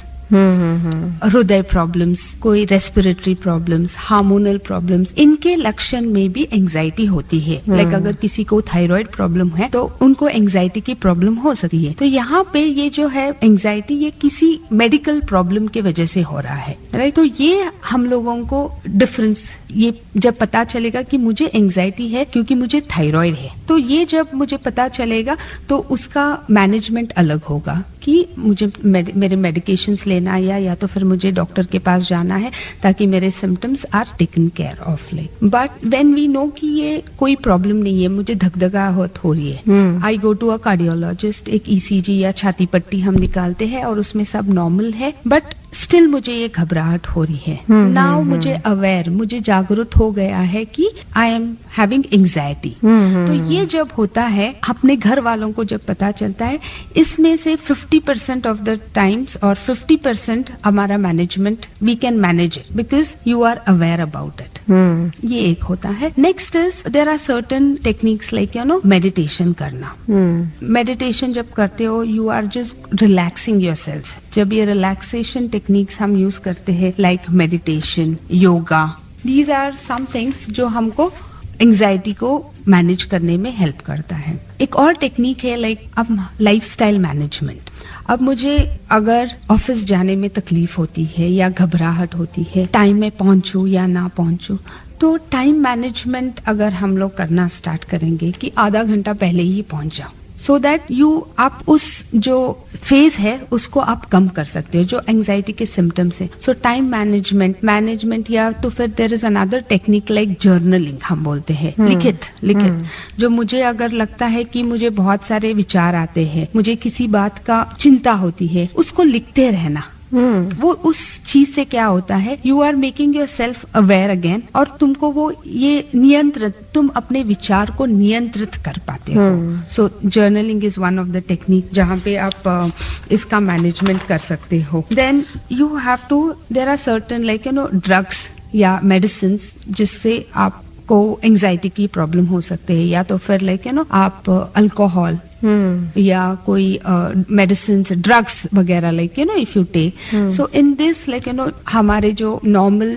हृदय प्रॉब्लम्स, कोई रेस्पिरेटरी प्रॉब्लम्स, हार्मोनल प्रॉब्लम्स, इनके लक्षण में भी एंजाइटी होती है। लाइक अगर किसी को थायराइड प्रॉब्लम है तो उनको एंजाइटी की प्रॉब्लम हो सकती है। तो यहाँ पे ये जो है एंजाइटी, ये किसी मेडिकल प्रॉब्लम की वजह से हो रहा है, राइट। तो ये हम लोगों को डिफरेंस, ये जब पता चलेगा कि मुझे एंजाइटी है क्योंकि मुझे थायराइड है, तो ये जब मुझे पता चलेगा तो उसका मैनेजमेंट अलग होगा कि मुझे मेड, मेरे मेडिकेशंस लेना है या या तो फिर मुझे डॉक्टर के पास जाना है ताकि मेरे symptoms are taken care of. Like but when we know कि ये कोई प्रॉब्लम नहीं है, मुझे धकधकाहट हो रही है, आई गो टू अ कार्डियोलॉजिस्ट, एक ईसीजी या छाती पट्टी हम निकालते हैं और उसमें सब नॉर्मल है, बट स्टिल मुझे ये घबराहट हो रही है। नाउ मुझे अवेयर, मुझे जागरूक हो गया है कि आई एम हैविंग एंजाइटी। तो ये जब होता है, अपने घर वालों को जब पता चलता है, इसमें से fifty percent of the times और फिफ्टी परसेंट हमारा management we can manage it because you are aware about it. ये एक होता है। Next is there are certain techniques like you know meditation करना। मेडिटेशन जब करते हो, you are just relaxing yourself. जब ये रिलैक्सेशन टेक्निक्स हम यूज करते हैं, like meditation, yoga, these are some things जो हमको एंजाइटी को मैनेज करने में हेल्प करता है। एक और टेक्निक है लाइक अब लाइफस्टाइल मैनेजमेंट। अब मुझे अगर ऑफिस जाने में तकलीफ होती है या घबराहट होती है, टाइम में पहुंचूं या ना पहुंचूं, तो टाइम मैनेजमेंट अगर हम लोग करना स्टार्ट करेंगे कि आधा घंटा पहले ही पहुंच जाओ, सो दैट यू आप उस जो फेज है उसको आप कम कर सकते हो जो एंजाइटी के सिम्टम्स है। सो टाइम मैनेजमेंट मैनेजमेंट या तो फिर there is another technique like journaling हम बोलते हैं, लिखित लिखित जो मुझे अगर लगता है कि मुझे बहुत सारे विचार आते हैं, मुझे किसी बात का चिंता होती है, उसको लिखते रहना। Hmm. वो उस चीज से क्या होता है, you are making your self aware again, और तुमको वो ये नियंत्रित, तुम अपने विचार को नियंत्रित कर पाते हो। सो journaling is one of the technique जहाँ पे आप uh, इसका मैनेजमेंट कर सकते हो। Then you have to, there are certain like you know drugs या मेडिसिन जिससे आप को एंजाइटी की प्रॉब्लम हो सकते हैं, या तो फिर लाइक यू नो आप अल्कोहल hmm. या कोई मेडिसिन ड्रग्स वगैरह like you know if you take. So in this like you know हमारे जो नॉर्मल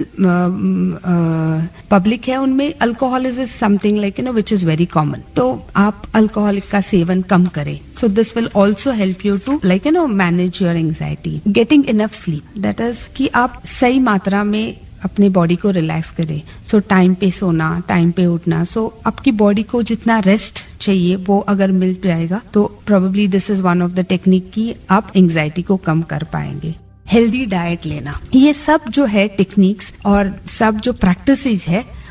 पब्लिक है उनमें alcohol is something like you know which is very common, तो आप अल्कोहलिक का सेवन कम करें। So this will also help you to like you know manage your anxiety. Getting enough sleep, that is कि आप सही मात्रा में अपने बॉडी को रिलैक्स करें। सो टाइम पे सोना, टाइम पे उठना। सो so, आपकी बॉडी को जितना रेस्ट चाहिए वो अगर मिल जाएगा तो probably this is one of the technique की आप एंजाइटी को कम कर पाएंगे। हेल्दी डाइट लेना, ये सब जो है टेक्निक्स और सब जो प्रैक्टिसेस है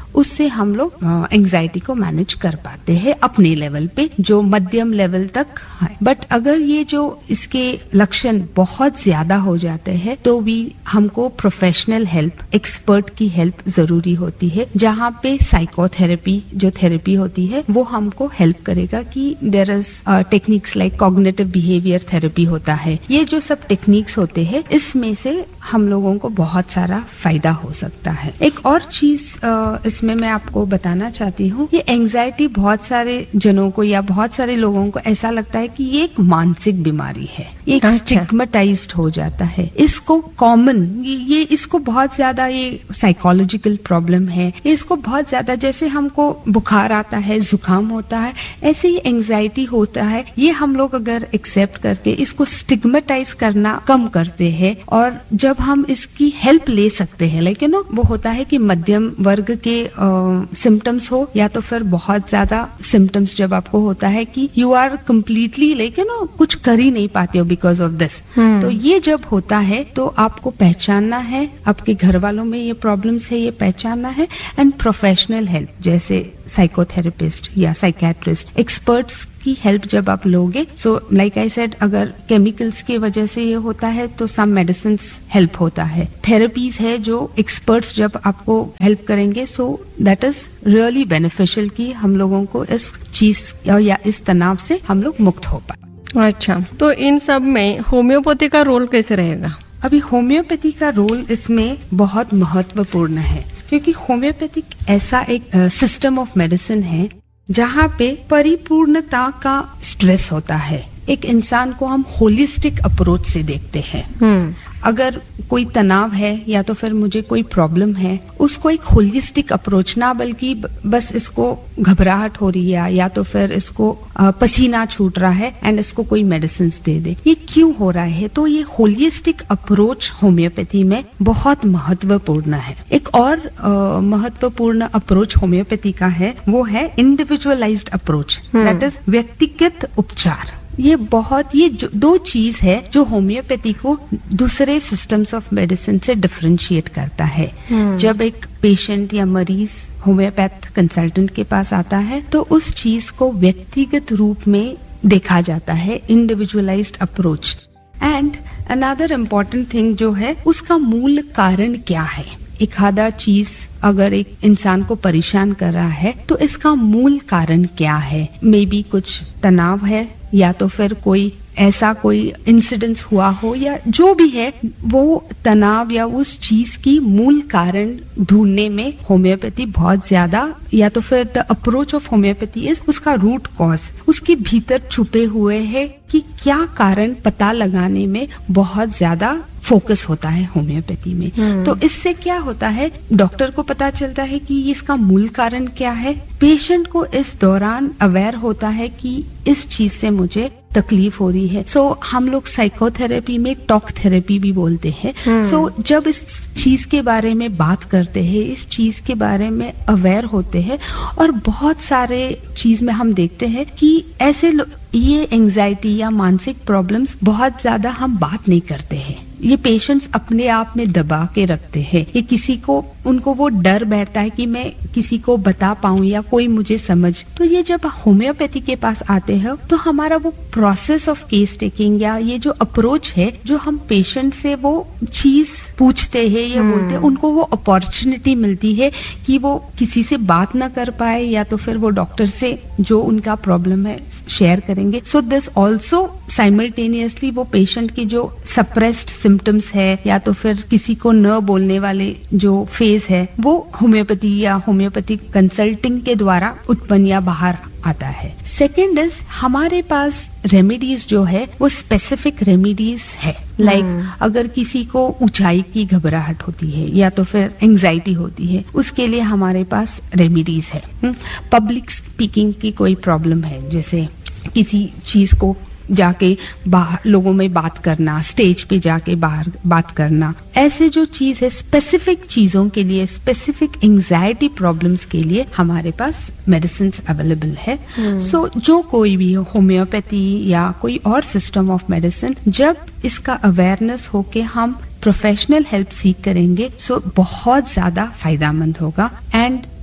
उससे हम लोग एंजाइटी को मैनेज कर पाते हैं अपने लेवल पे, जो मध्यम लेवल तक है। बट अगर ये जो इसके लक्षण बहुत ज्यादा हो जाते हैं तो भी हमको प्रोफेशनल हेल्प, एक्सपर्ट की हेल्प जरूरी होती है, जहाँ पे साइकोथेरेपी जो थेरेपी होती है वो हमको हेल्प करेगा कि there is techniques like cognitive behaviour therapy होता है। ये जो सब टेक्निक्स होते हैं इसमें से हम लोगों को बहुत सारा फायदा हो सकता है। एक और चीज इसमें मैं आपको बताना चाहती हूँ, ये एंजाइटी बहुत सारे जनों को या बहुत सारे लोगों को ऐसा लगता है कि ये एक मानसिक बीमारी है, ये एक स्टिग्मेटाइज्ड हो जाता है। इसको कॉमन ये, ये इसको बहुत ज्यादा ये साइकोलॉजिकल प्रॉब्लम है, इसको बहुत ज्यादा जैसे हमको बुखार आता है, जुकाम होता है, ऐसे ही एंजाइटी होता है। ये हम लोग अगर एक्सेप्ट करके इसको स्टिग्मेटाइज करना कम करते हैं और जब हम इसकी हेल्प ले सकते हैं, लेकिन वो होता है कि मध्यम वर्ग के सिम्टम्स हो या तो फिर बहुत ज्यादा सिम्टम्स जब आपको होता है कि यू आर कम्प्लीटली लेकिन कुछ कर ही नहीं पाते हो बिकॉज ऑफ दिस। तो ये जब होता है तो आपको पहचानना है, आपके घर वालों में ये प्रॉब्लम्स है ये पहचानना है, एंड प्रोफेशनल हेल्प जैसे साइकोथेरेपिस्ट या साइकेट्रिस्ट एक्सपर्ट्स की हेल्प जब आप लोगे, सो लाइक आई सेड अगर केमिकल्स की वजह से ये होता है तो सम मेडिसिन्स हेल्प होता है, थेरेपीज है जो एक्सपर्ट्स जब आपको हेल्प करेंगे, so that is really beneficial कि हम लोगों को इस चीज या इस तनाव से हम लोग मुक्त हो पाए। अच्छा, तो इन सब में होम्योपैथी का रोल कैसे रहेगा? अभी होम्योपैथी का रोल इसमें बहुत महत्वपूर्ण है, क्योंकि होम्योपैथिक ऐसा एक सिस्टम ऑफ मेडिसिन है जहाँ पे परिपूर्णता का स्ट्रेस होता है। एक इंसान को हम होलिस्टिक अप्रोच से देखते हैं। अगर कोई तनाव है या तो फिर मुझे कोई प्रॉब्लम है, उसको एक होलिस्टिक अप्रोच, ना बल्कि बस इसको घबराहट हो रही है या तो फिर इसको पसीना छूट रहा है एंड इसको कोई मेडिसिन दे दे, ये क्यों हो रहा है? तो ये होलिस्टिक अप्रोच होम्योपैथी में बहुत महत्वपूर्ण है। एक और महत्वपूर्ण अप्रोच होम्योपैथी का है, वो है इंडिविजुअलाइज्ड अप्रोच, दैट इज व्यक्तिगत उपचार। ये बहुत ये दो चीज है जो होम्योपैथी को दूसरे सिस्टम्स ऑफ मेडिसिन से डिफरेंशिएट करता है। जब एक पेशेंट या मरीज होम्योपैथ कंसल्टेंट के पास आता है तो उस चीज को व्यक्तिगत रूप में देखा जाता है, individualised approach. And another important thing जो है, उसका मूल कारण क्या है। एक आधा चीज अगर एक इंसान को परेशान कर रहा है तो इसका मूल कारण क्या है? मे बी कुछ तनाव है या तो फिर कोई ऐसा कोई इंसिडेंस हुआ हो या जो भी है, वो तनाव या उस चीज की मूल कारण ढूंढने में होम्योपैथी बहुत ज्यादा, या तो फिर the approach of homeopathy is उसका रूट कॉज, उसके भीतर छुपे हुए है कि क्या कारण पता लगाने में बहुत ज्यादा फोकस होता है होम्योपैथी में। तो इससे क्या होता है, डॉक्टर को पता चलता है कि इसका मूल कारण क्या है, पेशेंट को इस दौरान अवेयर होता है कि इस चीज से मुझे तकलीफ हो रही है। सो so, हम लोग साइकोथेरेपी में टॉक थेरेपी भी बोलते हैं। सो so, जब इस चीज के बारे में बात करते हैं, इस चीज के बारे में अवेयर होते हैं, और बहुत सारे चीज में हम देखते हैं कि ऐसे ये एंजाइटी या मानसिक प्रॉब्लम्स बहुत ज्यादा हम बात नहीं करते हैं, ये पेशेंट्स अपने आप में दबा के रखते हैं। ये किसी को, उनको वो डर बैठता है कि मैं किसी को बता पाऊं या कोई मुझे समझ। तो ये जब होम्योपैथी के पास आते हैं तो हमारा वो प्रोसेस ऑफ केस टेकिंग या ये जो अप्रोच है, जो हम पेशेंट से वो चीज पूछते हैं या बोलते हैं, उनको वो अपॉर्चुनिटी मिलती है कि वो किसी से बात ना कर पाए या तो फिर वो डॉक्टर से जो उनका प्रॉब्लम है शेयर करेंगे। सो दिस ऑल्सो साइमल्टेनियसली वो पेशेंट की जो सप्रेस्ड सिम्टम्स है या तो फिर किसी को न बोलने वाले जो फेज है, वो होम्योपैथी या होम्योपैथी कंसल्टिंग के द्वारा उत्पन्न या बाहर आता है। सेकेंड इज, हमारे पास रेमेडीज जो है वो स्पेसिफिक रेमेडीज है। लाइक like, अगर किसी को ऊंचाई की घबराहट होती है या तो फिर एंजाइटी होती है, उसके लिए हमारे पास रेमेडीज है। पब्लिक स्पीकिंग की कोई प्रॉब्लम है, जैसे किसी चीज को जाके बाहर लोगों में बात करना, स्टेज पे जाके बाहर बात करना, ऐसे जो चीज है स्पेसिफिक चीजों के लिए, स्पेसिफिक एंजाइटी प्रॉब्लम्स के लिए हमारे पास मेडिसिन अवेलेबल है। सो so, जो कोई भी होम्योपैथी या कोई और सिस्टम ऑफ मेडिसिन, जब इसका अवेयरनेस होके हम प्रोफेशनल हेल्प सीख करेंगे, सो so बहुत ज्यादा फायदामंद होगा। एंड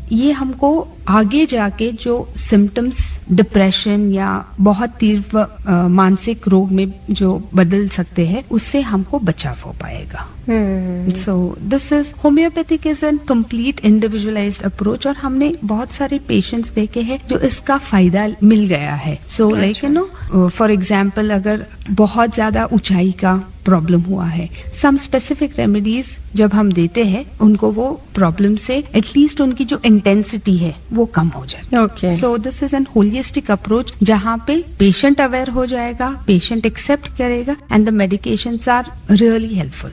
ये हमको आगे जाके जो सिम्टम्स डिप्रेशन या बहुत तीव्र अ, मानसिक रोग में जो बदल सकते हैं उससे हमको बचाव हो पाएगा। So this is homeopathic is an complete individualised approach, और हमने बहुत सारे पेशेंट्स देखे हैं जो इसका फायदा मिल गया है। So like you know for example अगर बहुत ज्यादा ऊंचाई का प्रॉब्लम हुआ है, सम स्पेसिफिक रेमेडीज जब हम देते हैं उनको वो प्रॉब्लम से एटलीस्ट उनकी जो इंटेंसिटी है वो कम हो जाए। Okay. So this is an holistic approach जहाँ पे पेशेंट अवेयर हो जाएगा, पेशेंट एक्सेप्ट करेगा and the medications are really helpful.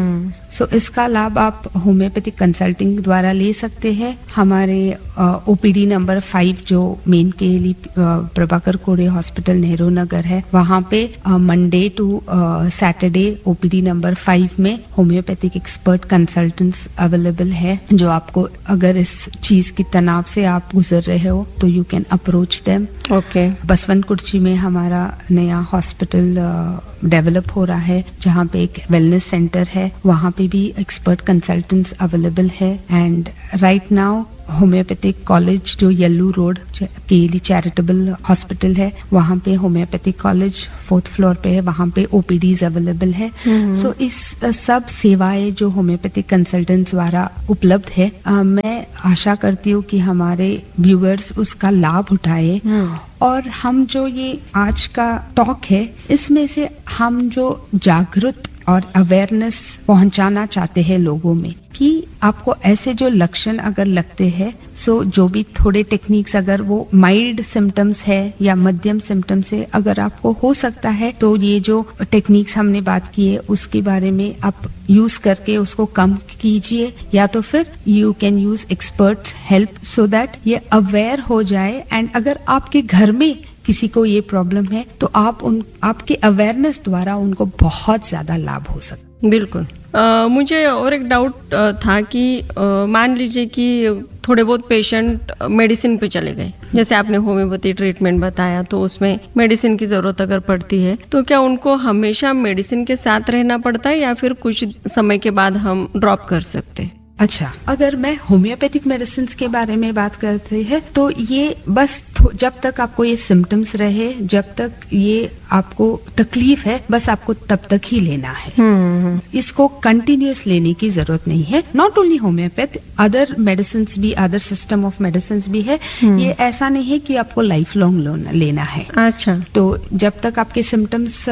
So so, इसका लाभ आप होम्योपैथिक कंसल्टिंग द्वारा ले सकते हैं। हमारे ओपीडी नंबर फाइव जो मेन केली प्रभाकर कोरे हॉस्पिटल नेहरू नगर है, वहाँ पे Monday to Saturday OPD number five में होम्योपैथिक एक्सपर्ट कंसल्टेंट्स अवेलेबल है, जो आपको अगर इस चीज की तनाव से आप गुजर रहे हो तो you can approach them. Okay. Baswant कुर्ची में हमारा नया हॉस्पिटल डेवलप हो रहा है जहाँ पे एक वेलनेस सेंटर है, वहाँ पे भी एक्सपर्ट कंसल्टेंट्स अवेलेबल है। And right now homeopathic college जो येल्लू रोड केली चैरिटेबल हॉस्पिटल है, वहाँ पे होम्योपैथिक कॉलेज फोर्थ फ्लोर पे है, वहाँ पे ओपीडीज अवेलेबल है। सो so, इस सब सेवाएं जो होम्योपैथिक कंसल्टेंट्स द्वारा उपलब्ध है, आ, मैं आशा करती हूँ कि हमारे व्यूअर्स उसका लाभ उठाए। और हम जो ये आज का टॉक है इसमें से हम जो जागरूक और अवेयरनेस पहुंचाना चाहते हैं लोगों में कि आपको ऐसे जो लक्षण अगर लगते हैं, सो जो भी थोड़े टेक्निक्स अगर वो माइल्ड सिम्टम्स है या मध्यम सिम्टम्स है, अगर आपको हो सकता है तो ये जो टेक्निक्स हमने बात की है उसके बारे में आप यूज करके उसको कम कीजिए, या तो फिर you can use expert help so that ये अवेयर हो जाए। एंड अगर आपके घर में किसी को ये प्रॉब्लम है तो आप उन आपके अवेयरनेस द्वारा उनको बहुत ज्यादा लाभ हो सकता। बिल्कुल। uh, मुझे और एक डाउट uh, था कि uh, मान लीजिए कि थोड़े बहुत पेशेंट मेडिसिन पे चले गए, जैसे आपने होम्योपैथी ट्रीटमेंट बताया, तो उसमें मेडिसिन की जरूरत अगर पड़ती है तो क्या उनको हमेशा मेडिसिन के साथ रहना पड़ता है या फिर कुछ समय के बाद हम ड्रॉप कर सकते हैं? अच्छा, अगर मैं होम्योपैथिक मेडिसिन के बारे में बात करते हैं तो ये बस जब तक आपको ये सिम्टम्स रहे, जब तक ये आपको तकलीफ है, बस आपको तब तक ही लेना है। इसको कंटिन्यूअस लेने की जरूरत नहीं है। Not only homeopath, other medicine भी, अदर सिस्टम ऑफ मेडिसिन भी है। ये ऐसा नहीं है कि आपको लाइफ लॉन्ग लेना है। अच्छा। तो जब तक आपके सिम्टम्स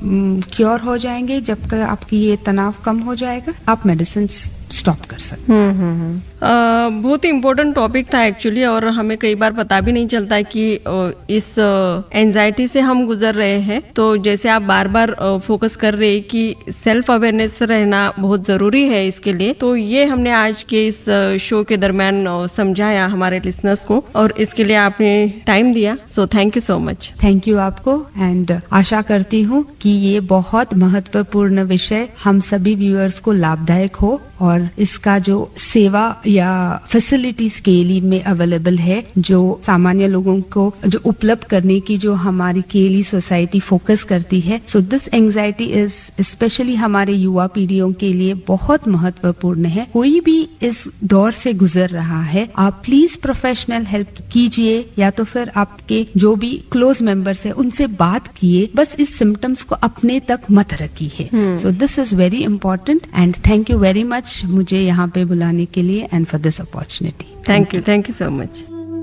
क्योर हो जाएंगे, जब तक आपकी ये तनाव कम हो जाएगा, आप मेडिसिन स्टॉप कर सकते हैं। बहुत ही इम्पोर्टेंट टॉपिक था एक्चुअली, और हमें कई बार पता भी नहीं चलता कि इस एंजाइटी से हम गुजर रहे हैं। तो जैसे आप बार बार फोकस कर रहे हैं कि सेल्फ अवेयरनेस रहना बहुत जरूरी है इसके लिए, तो ये हमने आज के इस शो के दरमियान समझाया हमारे लिसनर्स को, और इसके लिए आपने टाइम दिया, so thank you so much. Thank you आपको, एंड आशा करती हूँ कि ये बहुत महत्वपूर्ण विषय हम सभी व्यूअर्स को लाभदायक हो, और इसका जो सेवा या फैसिलिटीज केली में अवेलेबल है, जो सामान्य लोगों को जो उपलब्ध करने की जो हमारी केली सोसाइटी फोकस करती है, so this anxiety is specially हमारे युवा पीढ़ियों के लिए बहुत महत्वपूर्ण है। कोई भी इस दौर से गुजर रहा है, आप प्लीज प्रोफेशनल हेल्प कीजिए, या तो फिर आपके जो भी क्लोज मेंबर्स है उनसे बात किए, बस इस सिम्टम्स को अपने तक मत रखिए। So this is very important, and thank you very much मुझे यहाँ पे बुलाने के लिए and for this opportunity. Thank you, thank you so much.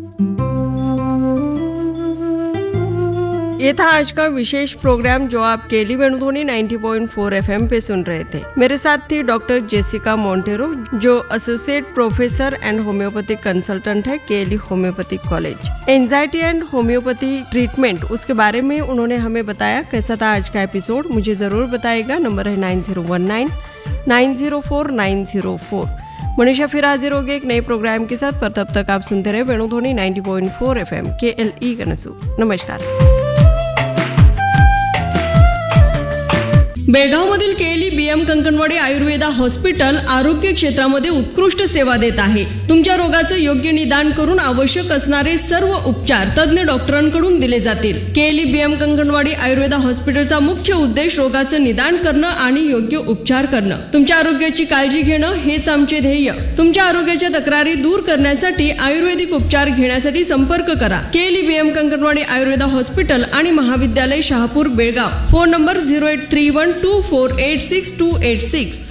ये था आज का विशेष प्रोग्राम जो आप केली वेणुध्वनि नब्बे पॉइंट चार एफएम पे सुन रहे थे। मेरे साथ थी डॉक्टर जेसिका मोंटेरो, जो associate professor and homeopathic consultant है केली homeopathic college. Anxiety and homeopathy treatment, उसके बारे में उन्होंने हमें बताया। कैसा था आज का एपिसोड मुझे जरूर बताइएगा। नंबर है nine zero one nine nine zero four nine zero four. Manisha फिर हाजिर होगी एक नए प्रोग्राम के साथ, पर तब तक आप सुनते रहे वेणुध्वनि नब्बे पॉइंट चार एफएम के एल ई कनसू। नमस्कार। बेळगावमधील KLE BM Kankanwadi Ayurveda hospital आरोग्य क्षेत्रामध्ये उत्कृष्ट सेवा देत आहे. तुमच्या रोगाचं योग्य निदान करून आवश्यक असणारे सर्व उपचार तज्ञ डॉक्टरांकडून दिले जातील. केएलई बीएम कंकणवाडी आयुर्वेदा हॉस्पिटलचा मुख्य उद्देश रोगाचं निदान करणं आणि योग्य उपचार करणं. तुमच्या आरोग्याची काळजी घेणं हेच आमचे ध्येय. तुमच्या आरोग्याच्या तक्रारी दूर करण्यासाठी आयुर्वेदिक उपचार घेण्यासाठी संपर्क करा. KLE BM Kankanwadi Ayurveda hospital आणि महाविद्यालय Shahapur Belgaum. Phone number zero eight three one two four eight six to eight six.